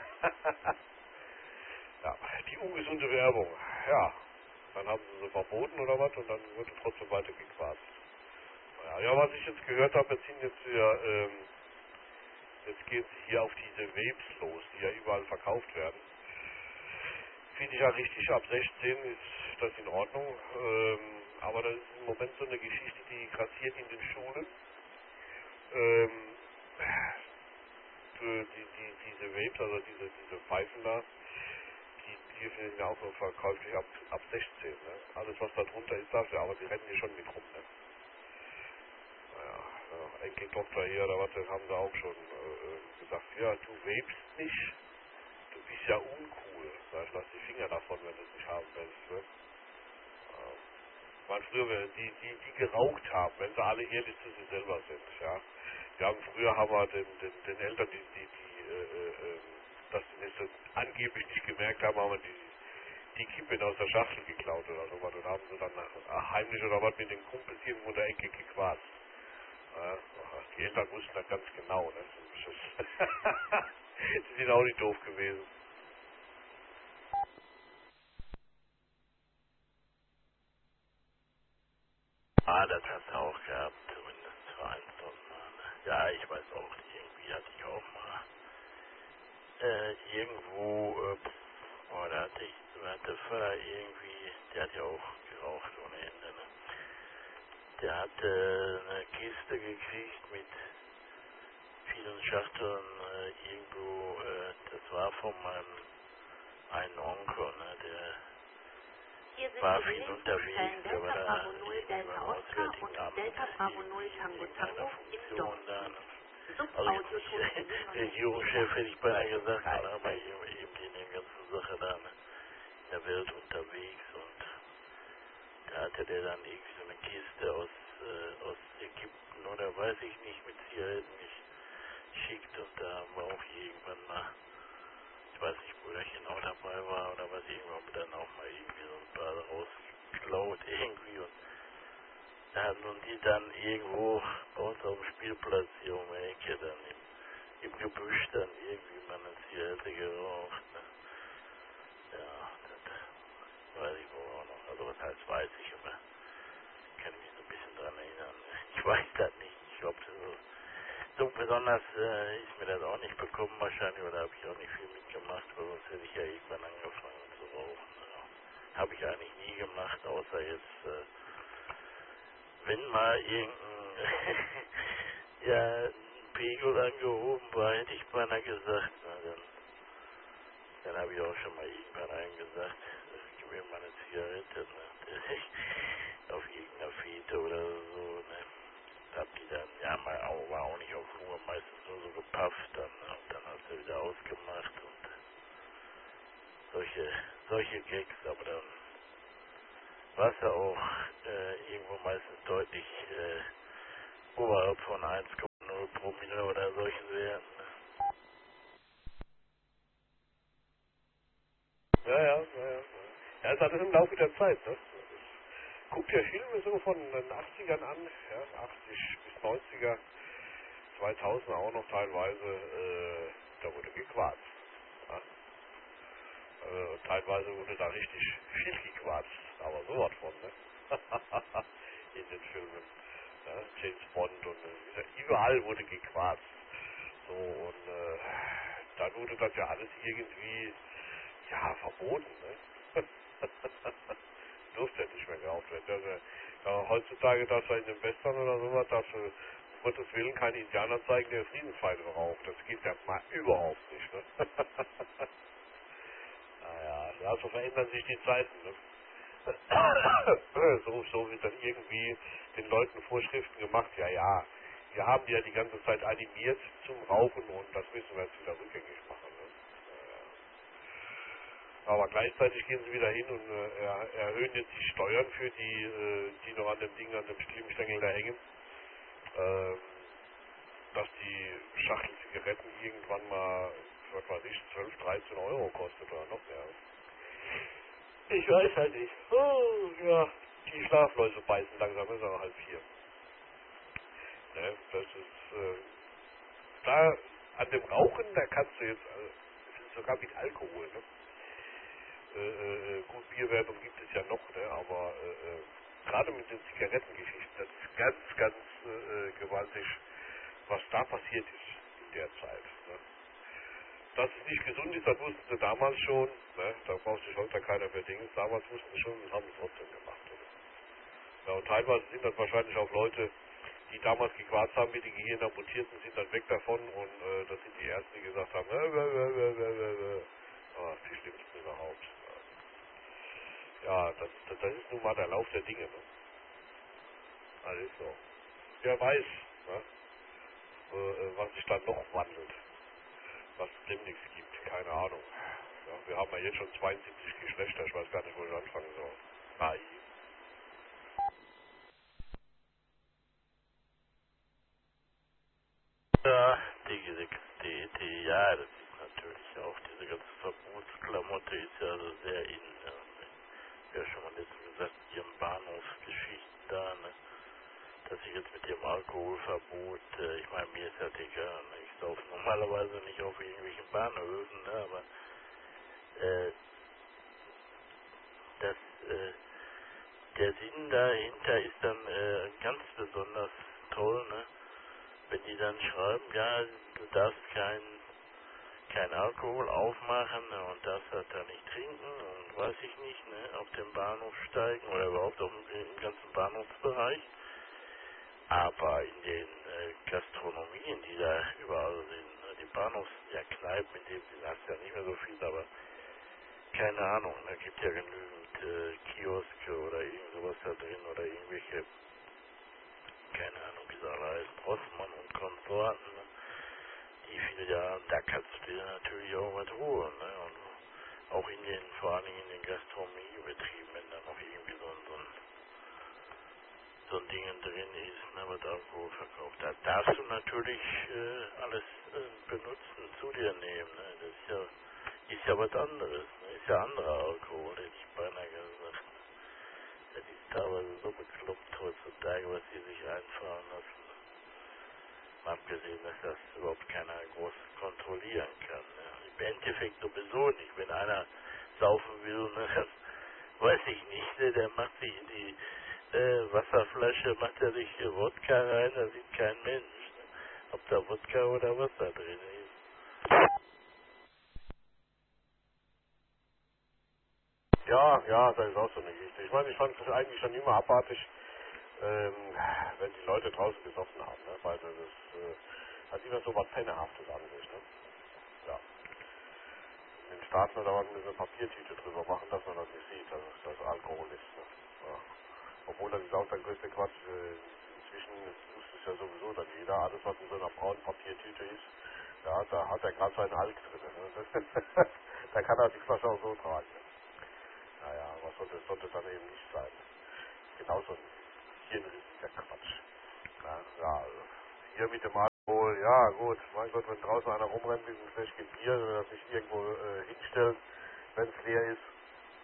Ja, die ungesunde Werbung. Ja, dann haben sie sie verboten oder was und dann wurde trotzdem weiter gequatscht. Ja, ja, was ich jetzt gehört habe, jetzt sind jetzt hier, ähm, jetzt geht es hier auf diese Vapes los, die ja überall verkauft werden. Finde ich ja richtig, ab sechzehn ist das in Ordnung. Ähm, aber das ist im Moment so eine Geschichte, die grassiert in den Schulen. Ähm, die, die, diese Vapes, also diese, diese Pfeifen da, die dürfen sind ja auch nur verkäuflich ab, ab sechzehn. Ne? Alles, was da drunter ist, dafür, aber die rennen hier schon mit rum. Ne? Naja, ja, Enkeltochter hier oder was, das haben sie auch schon äh, gesagt. Ja, du vapest nicht, du bist ja uncool. Sag ich, lass die Finger davon, wenn du es nicht haben willst. Ne? Waren früher, die, die, die geraucht haben, wenn sie alle ehrlich zu sich selber sind, ja. Wir haben früher haben wir den, den, den Eltern, die, die, die äh, äh, das nicht so angeblich nicht gemerkt haben, haben wir die, die Kippen aus der Schachtel geklaut oder so was und haben sie dann nach, heimlich oder was mit den Kumpels irgendwo in der Ecke gequatscht. Ja, die Eltern wussten das ganz genau, ne. Die sind auch nicht doof gewesen. Ah, das hat er auch gehabt, zumindest für ein Mal. Ja, ich weiß auch, irgendwie hatte ich auch mal äh, irgendwo, äh, oh, da hatte ich, da hatte Vater irgendwie, der hat ja auch geraucht ohne Ende, ne? Der hatte eine Kiste gekriegt mit vielen Schachteln äh, irgendwo, äh, das war von meinem einen Onkel, ne? Der Hier sind war die viel Belehnungsstellen unterwegs, der war Delta da Bravo null irgendwie Delta beim Oscar Auswärtigen und Amt, Delta Bravo null irgendwie in Tango irgendeiner Tango im Dorf. Funktion da, ne? Also jetzt nicht Subaudioton Regierungschef hätte ich beinahe gesagt, drei. ne, aber eben, eben in der ganzen Sache da, ne, in der Welt unterwegs und da hatte der dann irgendwie so eine Kiste aus, äh, aus Ägypten oder weiß ich nicht, mit Zigaretten geschickt und da haben wir auch irgendwann mal, ich weiß nicht, Brüderchen auch dabei war oder was, irgendwann haben wir dann auch mal irgendwie so ein paar rausgeklaut irgendwie und da haben nun die dann irgendwo bei uns auf dem Spielplatz hier um die Ecke dann im, im Gebüsch dann irgendwie mal eine Zigarette geraucht. Ne? Ja, das weiß ich wohl auch noch. Also was heißt weiß ich, aber kann mich so ein bisschen dran erinnern. Ne? Ich weiß das nicht. Ich glaube, so, so besonders äh, ist mir das auch nicht bekommen wahrscheinlich oder habe ich auch nicht viel mitgemacht, weil sonst hätte ich ja irgendwann angefangen zu rauchen. Ja. Habe ich eigentlich nie gemacht, außer jetzt äh, wenn mal irgendein ja, ein Pegel angehoben war, hätte ich beinahe gesagt, na, dann, dann habe ich auch schon mal irgendwann einen gesagt, gib mir mal eine Zigarette, ne? Auf irgendeiner Fete oder so, ne? Hab die dann, ja, mal auch, war auch nicht auf Ruhe, meistens nur so gepafft dann, ne? Und dann hast du wieder ausgemacht und solche, solche Gags, aber dann war es ja auch äh, irgendwo meistens deutlich äh, oberhalb von eins Komma null Promille oder solchen Werten. das alles im Laufe der Zeit, ne? Guckt ja Filme so von den achtzigern an, ja, achtzig bis neunziger, zweitausender auch noch teilweise, äh, da wurde gequatscht. Ja. Äh, teilweise wurde da richtig viel gequatscht, aber sowas von, ne? In den Filmen. Ja, James Bond und äh, überall wurde gequatscht. So, und äh, dann wurde das ja alles irgendwie, ja, verboten, ne? Durfte ja nicht mehr geraucht werden. Also, ja, heutzutage darfst du in den Western oder sowas, darfst du, um Gottes Willen, keine Indianer zeigen, der Friedenspfeile raucht. Das geht ja mal überhaupt nicht, ne? Naja, ja, so verändern sich die Zeiten, ne? so, so wird dann irgendwie den Leuten Vorschriften gemacht, ja, ja, wir haben die ja die ganze Zeit animiert zum Rauchen und das müssen wir jetzt wieder rückgängig machen. Ne? Ja. Aber gleichzeitig gehen sie wieder hin und äh, er, erhöhen jetzt die Steuern für die, äh, die noch an dem Ding, an dem Klimmstängel da hängen, ähm, dass die Schachtel Zigaretten irgendwann mal, was weiß ich, zwölf, dreizehn Euro kostet oder noch mehr. Ich weiß halt nicht. Oh, ja, die Schlafläuse beißen langsam, ist aber halb vier. Ne, das ist, äh, da, an dem Rauchen, da kannst du jetzt, äh, sogar mit Alkohol, ne? Äh, äh, gut, Bierwerbung gibt es ja noch, ne, aber, äh, äh, gerade mit den Zigarettengeschichten, das ist ganz, ganz, äh, gewaltig, was da passiert ist in der Zeit, ne? Dass es nicht gesund ist, das wussten sie damals schon, ne? Da braucht sich heute keiner mehr Dinge. Damals wussten sie schon und haben es trotzdem gemacht. Ja, und teilweise sind das wahrscheinlich auch Leute, die damals gequatscht haben mit den Gehirnamputierten, sind dann weg davon und äh, das sind die Ersten, die gesagt haben, äh, äh, äh, äh, äh, äh. Ah, die schlimmsten überhaupt. Ja, das, das, das ist nun mal der Lauf der Dinge. Ne? Alles so. Wer weiß, ne? äh, äh, was sich dann noch wandelt, was es demnächst gibt, keine Ahnung. Ja, wir haben ja jetzt schon zweiundsiebzig Geschlechter, ich weiß gar nicht, wo ich anfangen soll. A I. Ja, die, die, die, die, ja, das ist natürlich auch, diese ganze Verbotsklamotte ist ja also sehr in, ja, ja schon mal letztens gesagt, ihren Bahnhofsgeschichten da, ne, dass ich jetzt mit dem Alkoholverbot, äh, ich meine, mir ist ja egal, ne, ich saufe normalerweise nicht auf irgendwelchen Bahnhöfen, ne, aber, äh, das, äh, der Sinn dahinter ist dann, äh, ganz besonders toll, ne, wenn die dann schreiben, ja, du darfst kein, kein Alkohol aufmachen, ne, und darfst halt da nicht trinken und weiß ich nicht, ne, auf dem Bahnhof steigen oder überhaupt auf dem, im ganzen Bahnhofsbereich. Aber in den äh, Gastronomien, die da überall sind, ne, die Bahnhofs, ja Kneipen, in dem Sinne hast du ja nicht mehr so viel, aber keine Ahnung, da gibt ja genügend äh, Kioske oder irgend sowas da drin oder irgendwelche, keine Ahnung, wie sie alle heißen, Rossmann und Konsorten, ne? Die Filialen, da kannst du dir natürlich auch was holen, ne? Und auch in den, vor allen Dingen in den Gastronomiebetrieben, wenn da noch irgendwie so ein, so ein, so ein Ding drin ist, ne, was Alkohol verkauft, da darfst du natürlich äh, alles äh, benutzen, zu dir nehmen, ne? Das ist ja, ist ja was anderes, ne? Ist ja anderer Alkohol, hätte ich beinahe gesagt. Das ist teilweise so bekloppt heutzutage, was die sich einfallen lassen. Mal abgesehen, dass das überhaupt keiner groß kontrollieren kann. Ne? Im Endeffekt sowieso nicht. Wenn einer saufen will, ne, das weiß ich nicht, ne, der macht sich in die äh, Wasserflasche, macht er sich äh, Wodka rein, da sieht kein Mensch. Ne? Ob da Wodka oder Wasser drin ist. Ja, ja, das ist auch so eine Geschichte. Ich meine, ich fand es eigentlich schon immer abartig, ähm, wenn die Leute draußen gesoffen haben, ne? Weil das ist, äh, hat immer so was Pennehaftes an sich, ne? Ja. In den Staaten oder man eine Papiertüte drüber machen, dass man das nicht sieht, dass es das Alkohol ist, ne? Ja. Obwohl das ist auch der größte Quatsch. Äh, inzwischen wusste es ja sowieso dann jeder, alles was in so einer braunen Papiertüte ist, ja, da hat er gerade seinen Alk drin, ne? Da kann er die Flasche auch so tragen. Ne? Naja, was sollte, sollte dann eben nicht sein. Genauso ein hirnrissiger Quatsch. Ja, ja, also hier mit dem Alkohol, ja gut, mein Gott, wenn draußen einer rumrennt mit einem Fläschchen Bier oder sich irgendwo äh, hinstellt, wenn es leer ist,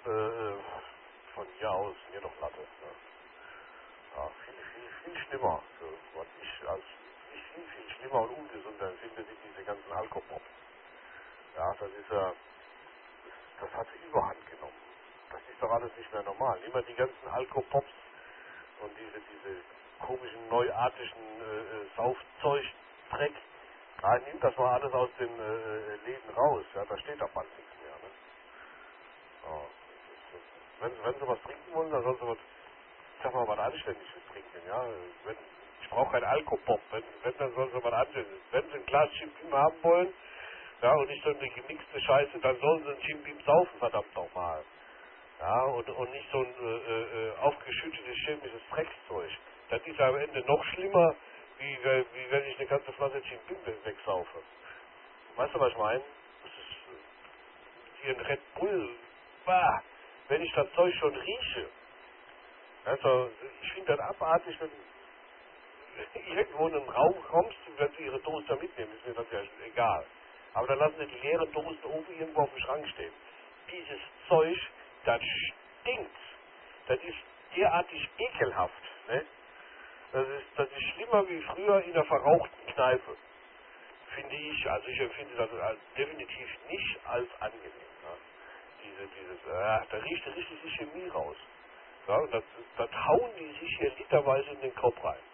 äh, von hier aus mir doch Latte. Ne? Ja, viel, viel, viel schlimmer. So, was ich als ich viel, viel schlimmer und ungesunder finde, sind diese ganzen Alkopops. Ja, das ist ja, das, das hat überhand genommen. Das ist doch alles nicht mehr normal. Immer die ganzen Alkopops und diese, diese komischen, neuartigen äh, äh, Saufzeug, Dreck. Ja, nimmt das mal alles aus den äh, Läden raus. Ja, da steht da bald nichts mehr. Ne? Ja, das, das, wenn, wenn sie was trinken wollen, dann sollen sie was, ich sag mal, was Anständiges trinken. Ja? Wenn, ich brauche keinen Alkopop. Wenn, wenn, dann sollen sie was Anständiges. Wenn sie ein Glas Chimpim haben wollen, ja, und nicht so eine gemixte Scheiße, dann sollen sie ein Chimpim saufen, verdammt nochmal. Ja, und, und nicht so ein äh, äh, aufgeschüttetes chemisches Dreckszeug. Das ist am Ende noch schlimmer, wie, wie wenn ich eine ganze Flasche Chimpim wegsaufe. Weißt du, was ich meine? Das ist wie ein Red Bull. Bah, wenn ich das Zeug schon rieche. Also, ich finde das abartig, wenn du irgendwo in einen Raum kommst, wenn sie ihre Dose da mitnehmen, ist mir das ja egal. Aber dann lassen sie die leere Dose oben irgendwo auf dem Schrank stehen. Dieses Zeug, das stinkt. Das ist derartig ekelhaft. Ne? Das ist, das ist schlimmer wie früher in der verrauchten Kneipe. Finde ich, also ich empfinde das als definitiv nicht als angenehm. Ne? Diese, dieses, äh, da riecht richtig die Chemie raus. Ja, und das, das hauen die sich hier literweise in den Kopf rein.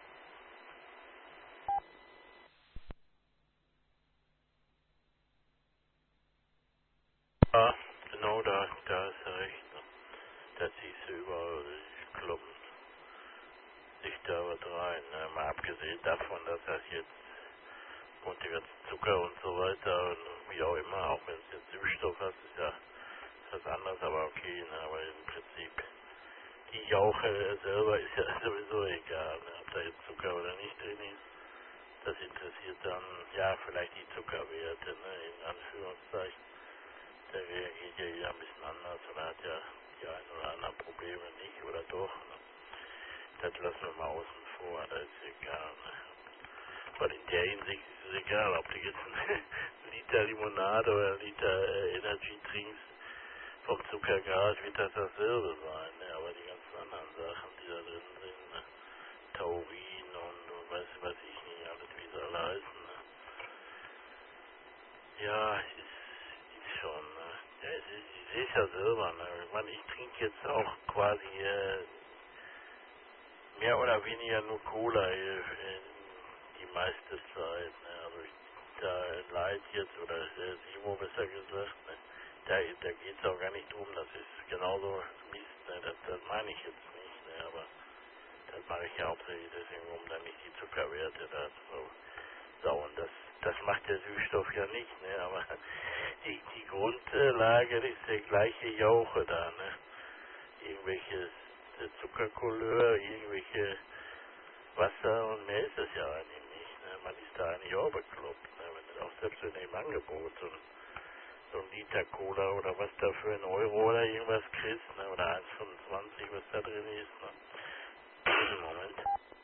Ja, genau, da, da ist er recht. Ne? Da ziehst du überall die Klumpen sich da was rein. Ne? Mal abgesehen davon, dass das jetzt und die ganzen Zucker und so weiter und wie auch immer, auch wenn es jetzt Süßstoff hat, ist ja was anderes, aber okay, ne? Aber im Prinzip die Jauche selber ist ja sowieso egal, ne? Ob da jetzt Zucker oder nicht drin ist. Das interessiert dann, ja, vielleicht die Zuckerwerte, ne? In Anführungszeichen. Der reagiert ja jeder ein bisschen anders oder hat ja die ein oder anderen Probleme nicht oder doch. Ne? Das lassen wir mal außen vor, das ist egal. Ne? Weil in der Hinsicht ist es egal, ob du jetzt einen Liter Limonade oder einen Liter äh, Energy trinkst, vom Zuckergehalt wird das dasselbe sein. Ne? Aber die ganzen anderen Sachen, die da drin sind, ne? Taurin und, und weiß, weiß ich nicht, alles wie sie alle heißen. Ne? Ja, es ist, ist schon, ne? Ja, es ist, ich sehe es ja selber, ne? Ich meine, ich trinke jetzt auch quasi äh, mehr oder weniger nur Cola äh, äh, die meiste Zeit, ne? Also ich, da Light jetzt, oder äh, Simo besser gesagt, ne? Da, da geht es auch gar nicht drum, das ist genauso Mist, ne? Das, das meine ich jetzt nicht, ne? Aber das mache ich ja hauptsächlich deswegen, um dann nicht die Zuckerwerte da so sauern. Das, das macht der Süßstoff ja nicht, ne? Aber die, die Grundlage ist der gleiche Jauche da, ne? Irgendwelches äh, Zuckercouleur, irgendwelche Wasser und mehr ist es ja eigentlich nicht, ne? Man ist da eigentlich auch bekloppt, ne? Wenn du auch selbst in dem Angebot so ein, so ein Liter Cola oder was da für einen Euro oder irgendwas kriegst, ne? Oder eins Komma fünfundzwanzig, was da drin ist, ne? Moment.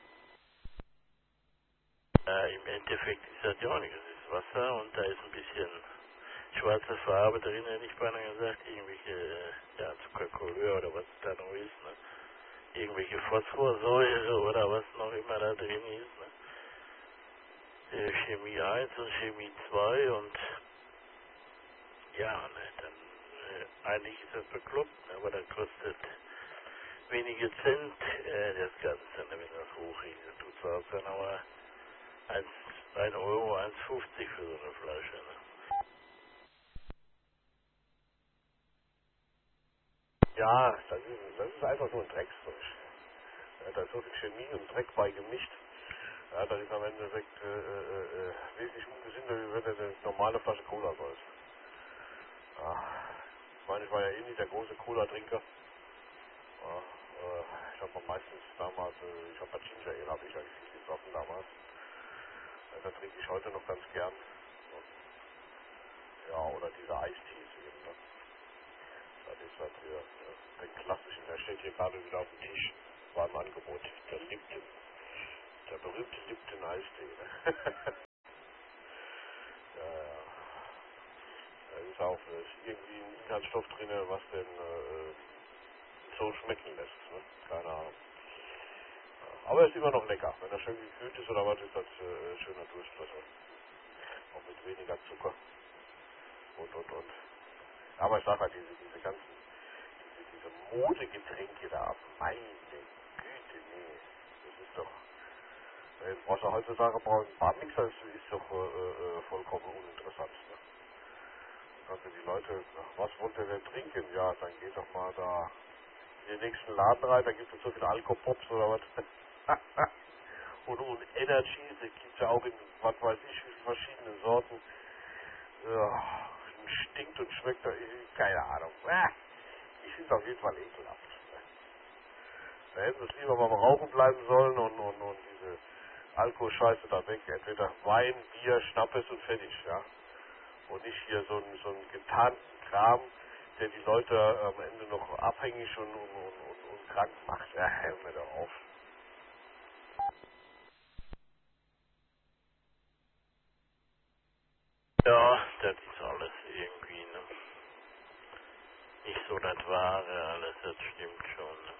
Äh, im Endeffekt ist das ja auch nicht, das ist Wasser und da ist ein bisschen schwarze Farbe drin, hätte ich beinahe gesagt, irgendwelche, äh, ja, Zuckercouleur oder was da noch ist, ne? Irgendwelche Phosphorsäure oder was noch immer da drin ist, ne? Äh, Chemie eins und Chemie zwei und ja, ne, dann äh, eigentlich ist das bekloppt, ne? Aber das kostet wenige Cent äh, das Ganze, ne? Wenn das hochrechnet. Du zahlst dann aber ein Euro, eins Komma fünfzig für so eine Flasche, ne? Ja, das ist, das ist einfach nur ein Dreckszeug. Ja, da ist so viel Chemie und Dreck bei gemischt. Ja, das ist am Endeffekt äh, äh, äh, wesentlich ungesünder, wie wenn du eine normale Flasche Cola säufst. Ja, ich meine, ich war ja eh nicht der große Cola-Trinker. Ja, äh, ich habe meistens damals, äh, ich habe bei Ginger Ale, habe ich eigentlich viel gesoffen damals. Ja, da trinke ich heute noch ganz gern. Ja, oder diese Eistees eben. Ne? Das ist halt hier äh, den klassischen, der steht hier gerade wieder auf dem Tisch. War im Angebot, der Lipton. Der berühmte Lipton Eistee. Ne? Ja, ja. Das saufen. Da ist irgendwie ein Inhaltsstoff drin, was den äh, so schmecken lässt. Ne? Keine Ahnung. Aber er ist immer noch lecker. Wenn er schön gekühlt ist oder was, ist das äh, schöner Durchfluss. Auch mit weniger Zucker. Und, und, und. Aber ich sag halt, diese, diese ganzen, diese, diese Modegetränke da, meine Güte, nee. Das ist doch, äh, was er heutzutage braucht, ein Barmixer ist, ist doch äh, äh, vollkommen uninteressant. Ne? Also die Leute, was wollt ihr denn trinken? Ja, dann geht doch mal da in den nächsten Laden rein, da gibt es so viele Alkopops oder was. und, und Energy, da gibt es ja auch in, was weiß ich, wie verschiedene Sorten. Ja, stinkt und schmeckt, da, keine Ahnung. Ich finde es auf jeden Fall ekelhaft. Da hätten sie es lieber beim Rauchen bleiben sollen und, und, und diese Alkoholscheiße da weg. Entweder Wein, Bier, Schnappes und fertig, ja. Und nicht hier so einen so einen getarnten Kram, der die Leute am Ende noch abhängig und, und, und, und, und krank macht. Ja, hör mir doch auf. Ja, das ist alles irgendwie, ne? Nicht so das Wahre, alles, das stimmt schon, ne?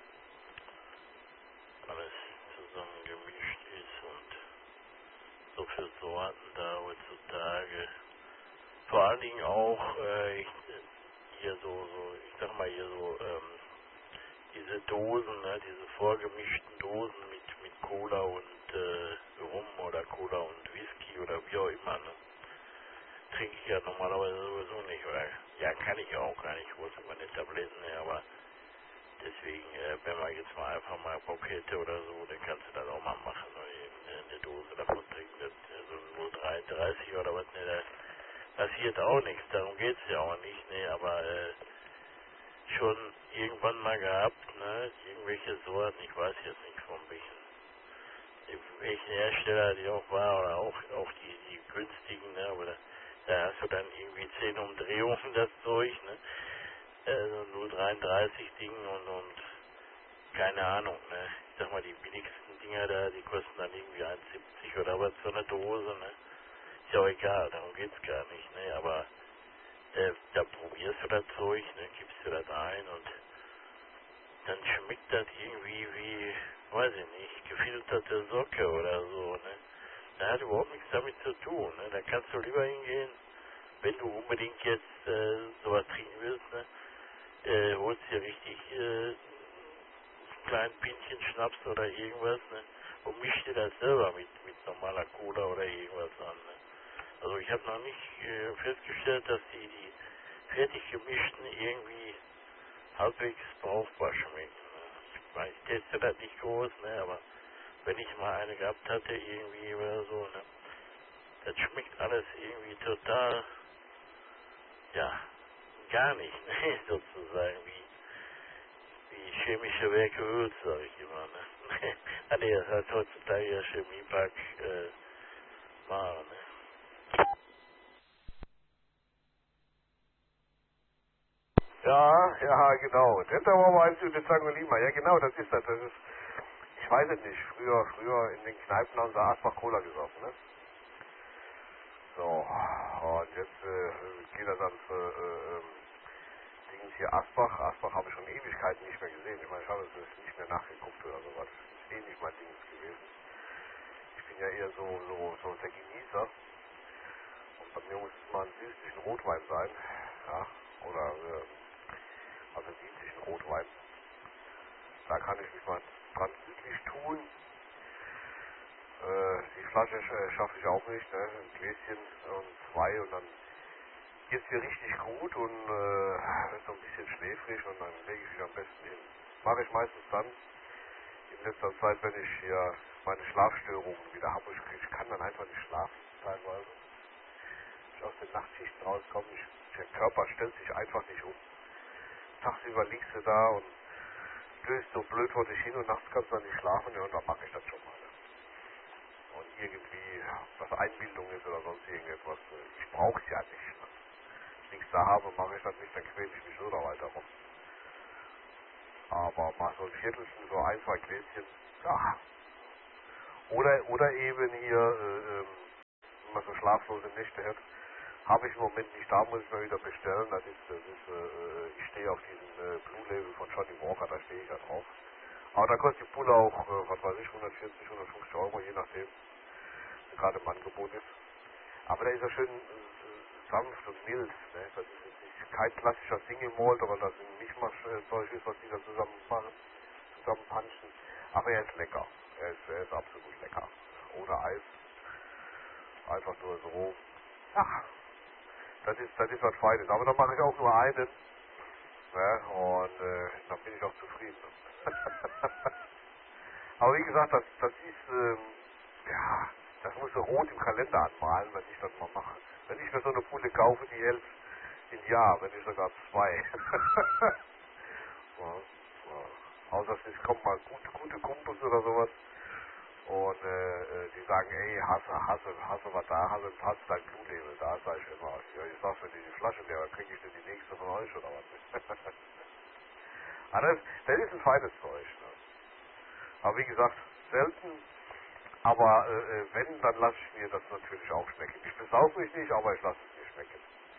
Alles zusammen gemischt ist und so viele Sorten da heutzutage. Vor allen Dingen auch, äh, ich, hier so, so, ich sag mal hier so, ähm, diese Dosen, ne, diese vorgemischten Dosen mit, mit Cola und äh, Rum oder Cola und Whisky oder wie auch immer, ne? Trinke ich ja normalerweise sowieso nicht, oder? Ja, kann ich ja auch gar nicht, wo sind meine Tabletten, ne, aber deswegen, äh, wenn man jetzt mal einfach mal Bock hätte oder so, dann kannst du das auch mal machen, oder eben eine Dose davon trinken, das, äh, so null Komma dreiunddreißig oder was, ne, da passiert auch nichts, darum geht's ja auch nicht, ne, aber äh, schon irgendwann mal gehabt, ne, irgendwelche Sorten, ich weiß jetzt nicht von welchen, welchen Hersteller die auch war, oder auch, auch die, die günstigen, ne, aber da, da hast du dann irgendwie zehn Umdrehungen, das Zeug, ne, äh, so null Komma dreiunddreißig Ding und, und, keine Ahnung, ne, ich sag mal, die billigsten Dinger da, die kosten dann irgendwie eins Komma siebzig oder was, so eine Dose, ne, ist ja auch egal, darum geht's gar nicht, ne, aber äh, da probierst du das Zeug, ne, gibst du das ein und dann schmeckt das irgendwie wie, weiß ich nicht, gefilterte Socke oder so, ne. Das hat überhaupt nichts damit zu tun, ne. Da kannst du lieber hingehen, wenn du unbedingt jetzt äh, sowas trinken willst, ne, äh, holst dir richtig äh, einen kleinen Pinchen Schnaps oder irgendwas, ne, und misch dir das selber mit, mit normaler Cola oder irgendwas an, ne. Also ich habe noch nicht äh, festgestellt, dass die, die fertig gemischten irgendwie halbwegs brauchbar schmecken. Ich meine, ich teste das nicht groß, ne, aber wenn ich mal eine gehabt hatte, irgendwie oder so, ne, das schmeckt alles irgendwie total, ja, gar nicht, ne, sozusagen, wie, wie chemische Werke Öl, sag ich immer, ne. Ah, nee, das hat heutzutage ja Chemiepark, äh, Ware, ne. Ja, ja, genau. Das war aber eins mit Sangolima. Ja, genau, das ist das. Das ist, ich weiß es nicht. Früher, früher in den Kneipen haben sie Asbach Cola gesoffen, ne? So, und jetzt äh, geht das ans äh, äh, Dings hier Asbach. Asbach habe ich schon Ewigkeiten nicht mehr gesehen. Ich meine, ich habe es nicht mehr nachgeguckt oder sowas. Das ist eh nicht mein Ding gewesen. Ich bin ja eher so, so, so der Genießer. Und bei mir muss es mal ein süßlichen Rotwein sein. Ja, oder äh, also dienstlichen Rotwein. Da kann ich mich mal dran südlich tun. Äh, die Flasche äh, schaffe ich auch nicht, ne? Ein Gläschen und zwei und dann geht's mir richtig gut und äh, ist so ein bisschen schläfrig und dann lege ich mich am besten hin. Mache ich meistens dann in letzter Zeit, wenn ich hier meine Schlafstörungen wieder habe. Ich, ich kann dann einfach nicht schlafen teilweise. Wenn ich aus den Nachtschichten rauskomme, ich, der Körper stellt sich einfach nicht um. Tagsüber liegst du da und stößt so blöd vor dich hin und nachts kannst du dann nicht schlafen, ja, und dann mache ich das schon mal. Ne? Und irgendwie, was Einbildung ist oder sonst irgendetwas, ich brauche es ja nicht. Ne? Wenn ich nichts da habe, mache ich das nicht, dann quäle ich mich so da weiter rum. Aber mal so ein Viertelchen, so ein, zwei Gläschen, ja. Oder, oder eben hier, äh, ähm, wenn man so schlaflose Nächte hat, Habe ich im Moment nicht, da muss ich mal wieder bestellen. Das ist, das ist, äh, ich stehe auf diesen äh, Blue Label von Johnny Walker, da stehe ich ja drauf. Aber da kostet die Pulle auch, äh, was weiß ich, hundertvierzig, hundertfünfzig Euro, je nachdem, was gerade im Angebot ist. Aber der ist ja schön äh, sanft und mild. Ne? Das ist jetzt nicht kein klassischer Single Malt, aber das ein Mischmasch-Zeug ist, was die da zusammen machen, zusammenpanschen. Aber er ist lecker. Er ist, er ist absolut lecker. Ohne Eis. Einfach nur so. Ja, das ist, das ist was Feines. Aber dann mache ich auch nur einen. Ne? Und äh, dann bin ich auch zufrieden. Aber wie gesagt, das, das ist, ähm, ja, das muss so rot im Kalender anmalen, wenn ich das mal mache. Wenn ich mir so eine Pulle kaufe, die hält ein Jahr, wenn nicht sogar zwei. Ja, ja. Außer es kommt mal gute, gute Kumpels oder sowas und äh, äh, die sagen, ey, hasse, hasse, hasse was da, hasse, hasse dein Blutlabel da, sag ich immer. Ja, ich sag's, wenn die die Flasche leer, dann krieg ich denn die nächste von euch oder was? Aber das, das ist ein feines Zeug. Ne? Aber wie gesagt, selten. Aber äh, äh, wenn, dann lasse ich mir das natürlich auch schmecken. Ich besaufe mich nicht, aber ich lasse es mir schmecken.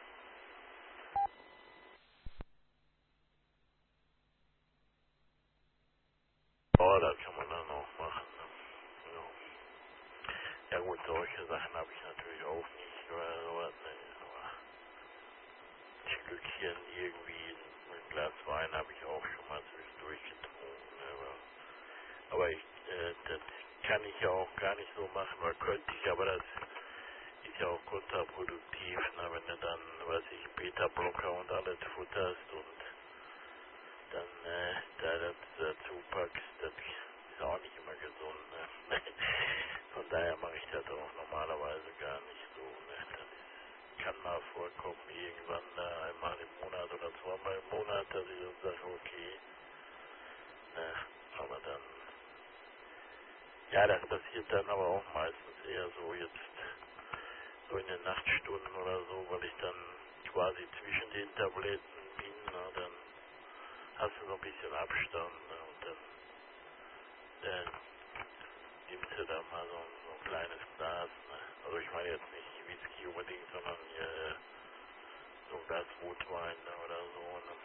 Oh, das kann man dann auch machen. Ne? Ja. Ja gut, solche Sachen habe ich natürlich auch nicht oder sowas. Ne? Aber Schlückchen irgendwie, ein Glas Wein habe ich auch schon mal zwischendurch getrunken. Ne? Aber, aber ich, äh, das kann ich ja auch gar nicht so machen, weil könnte ich, aber das ist ja auch kontraproduktiv, ne? Wenn du dann, was ich, Beta-Blocker und alles futterst und dann äh, da das dazu packst, das ist auch nicht immer gesund. Ne? Von daher mache ich das auch normalerweise gar nicht so. Ne? Das kann mal vorkommen, irgendwann da einmal im Monat oder zweimal im Monat, dass ich dann sage, okay, ne? Aber dann, ja, das passiert dann aber auch meistens eher so jetzt so in den Nachtstunden oder so, weil ich dann quasi zwischen den Tabletten bin, ne? Dann hast du so ein bisschen Abstand, ne? Und dann äh, nimmst du da mal so, so ein kleines Glas, ne? Also ich meine jetzt nicht Whisky unbedingt, sondern äh, so ein Glas Rotwein, ne? Oder so. Ne?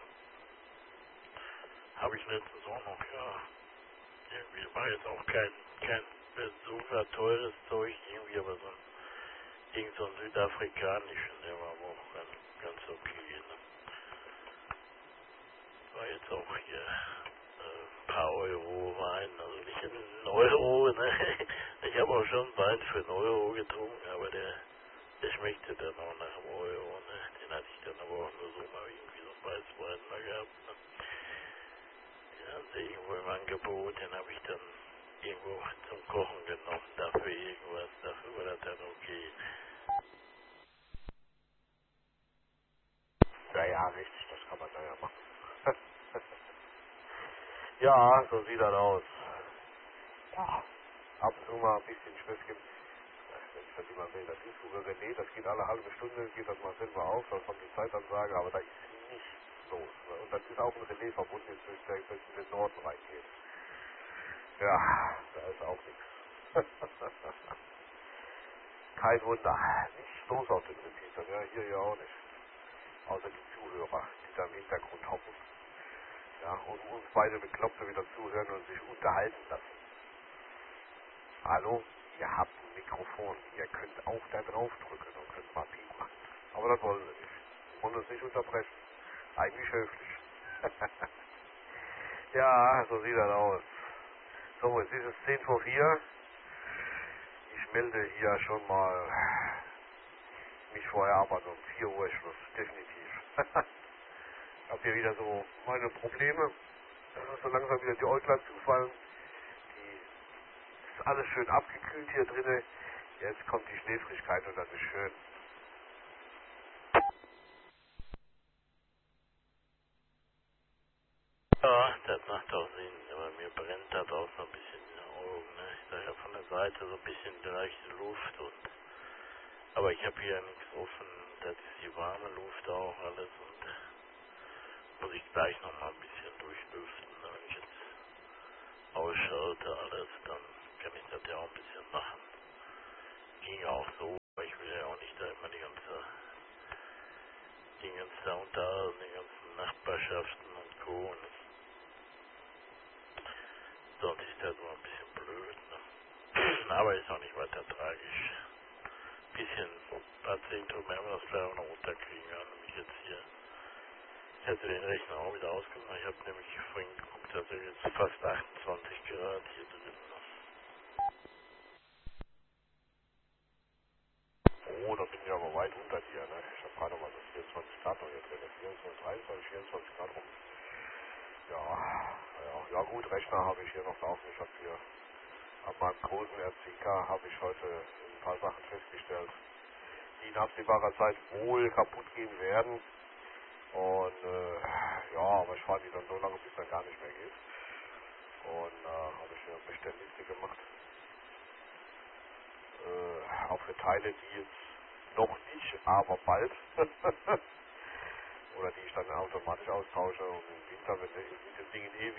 Habe ich letztens auch noch, ja, irgendwie war jetzt auch kein, kein super teures Zeug irgendwie, aber so ein, irgend so ein südafrikanischen, der war aber auch ganz, ganz okay, ne? War jetzt auch hier äh, ein paar Euro Wein, also nicht ein Euro, ne? Ich habe auch schon Wein für einen Euro getrunken, aber der, der schmeckte dann auch nach einem Euro, ne? Den hatte ich dann aber auch nur so mal irgendwie so ein Weißwein mal gehabt, ne? Den haben sie irgendwo im Angebot, den habe ich dann irgendwo zum Kochen genommen, dafür irgendwas, dafür war das dann okay. Ja, ja, richtig, das kann man da ja machen. Ja, so sieht das aus. Ja, ab und zu mal ein bisschen Schwätzchen. Wenn ich das immer will, das ist sogar René, das geht alle halbe Stunde, geht das mal selber auf, dann kommt die Zeitansage, aber da ist nichts los. Ne? Und das ist auch ein Relais verbunden, jetzt durch, der, durch den Norden reingeht. Ja, da ist auch nichts. Kein Wunder. Nichts los auf den Repeatern, ja, hier ja auch nicht. Außer die Zuhörer, die da im Hintergrund hocken. Ja, und uns beide Bekloppte wieder zuhören und sich unterhalten lassen. Hallo, ihr habt ein Mikrofon. Ihr könnt auch da drauf drücken und könnt mal Piep machen. Aber das wollen wir nicht. Wir wollen uns nicht unterbrechen. Eigentlich höflich. Ja, so sieht das aus. So, es ist es zehn vor vier. Ich melde hier schon mal mich vorher ab, also um vier Uhr ist Schluss. Definitiv. Ich habe hier wieder so meine Probleme. So langsam wieder die Äuglein zufallen. Die ist alles schön abgekühlt hier drinnen. Jetzt kommt die Schneefrigkeit und das ist schön. Ja, das macht auch Sinn, aber mir brennt das auch so ein bisschen in den Augen, ne? Ich sag ja von der Seite so ein bisschen leichte Luft und, aber ich habe hier ja nichts offen, das ist die warme Luft auch alles und muss ich gleich noch mal ein bisschen durchlüften, ne? Wenn ich jetzt ausschalte alles, dann kann ich das ja auch ein bisschen machen. Ging auch so, aber ich will ja auch nicht da immer die ganze aber ist auch nicht weiter tragisch. Bisschen Patientum werden wir das vielleicht auch noch runterkriegen, ja, nämlich jetzt hier. Ich hätte den Rechner auch wieder ausgemacht. Ich habe nämlich vorhin geguckt, dass er jetzt fast achtundzwanzig Grad hier drin. Oh, da bin ich aber weit unter dir, ne? Ich habe gerade mal so vierundzwanzig Grad noch hier drin. vierundzwanzig, dreiundzwanzig, vierundzwanzig Grad rum. Ja, ja, ja gut, Rechner habe ich hier noch laufen. Ich habe hier ab meinem großen R C K habe ich heute ein paar Sachen festgestellt, die in absehbarer Zeit wohl kaputt gehen werden. Und äh, ja, aber ich fahre die dann so lange, bis er gar nicht mehr geht. Und äh, habe ich eine Bestellliste gemacht. Äh, auch für Teile, die jetzt noch nicht, aber bald. Oder die ich dann automatisch austausche. Und im Winter, wenn das Ding ewig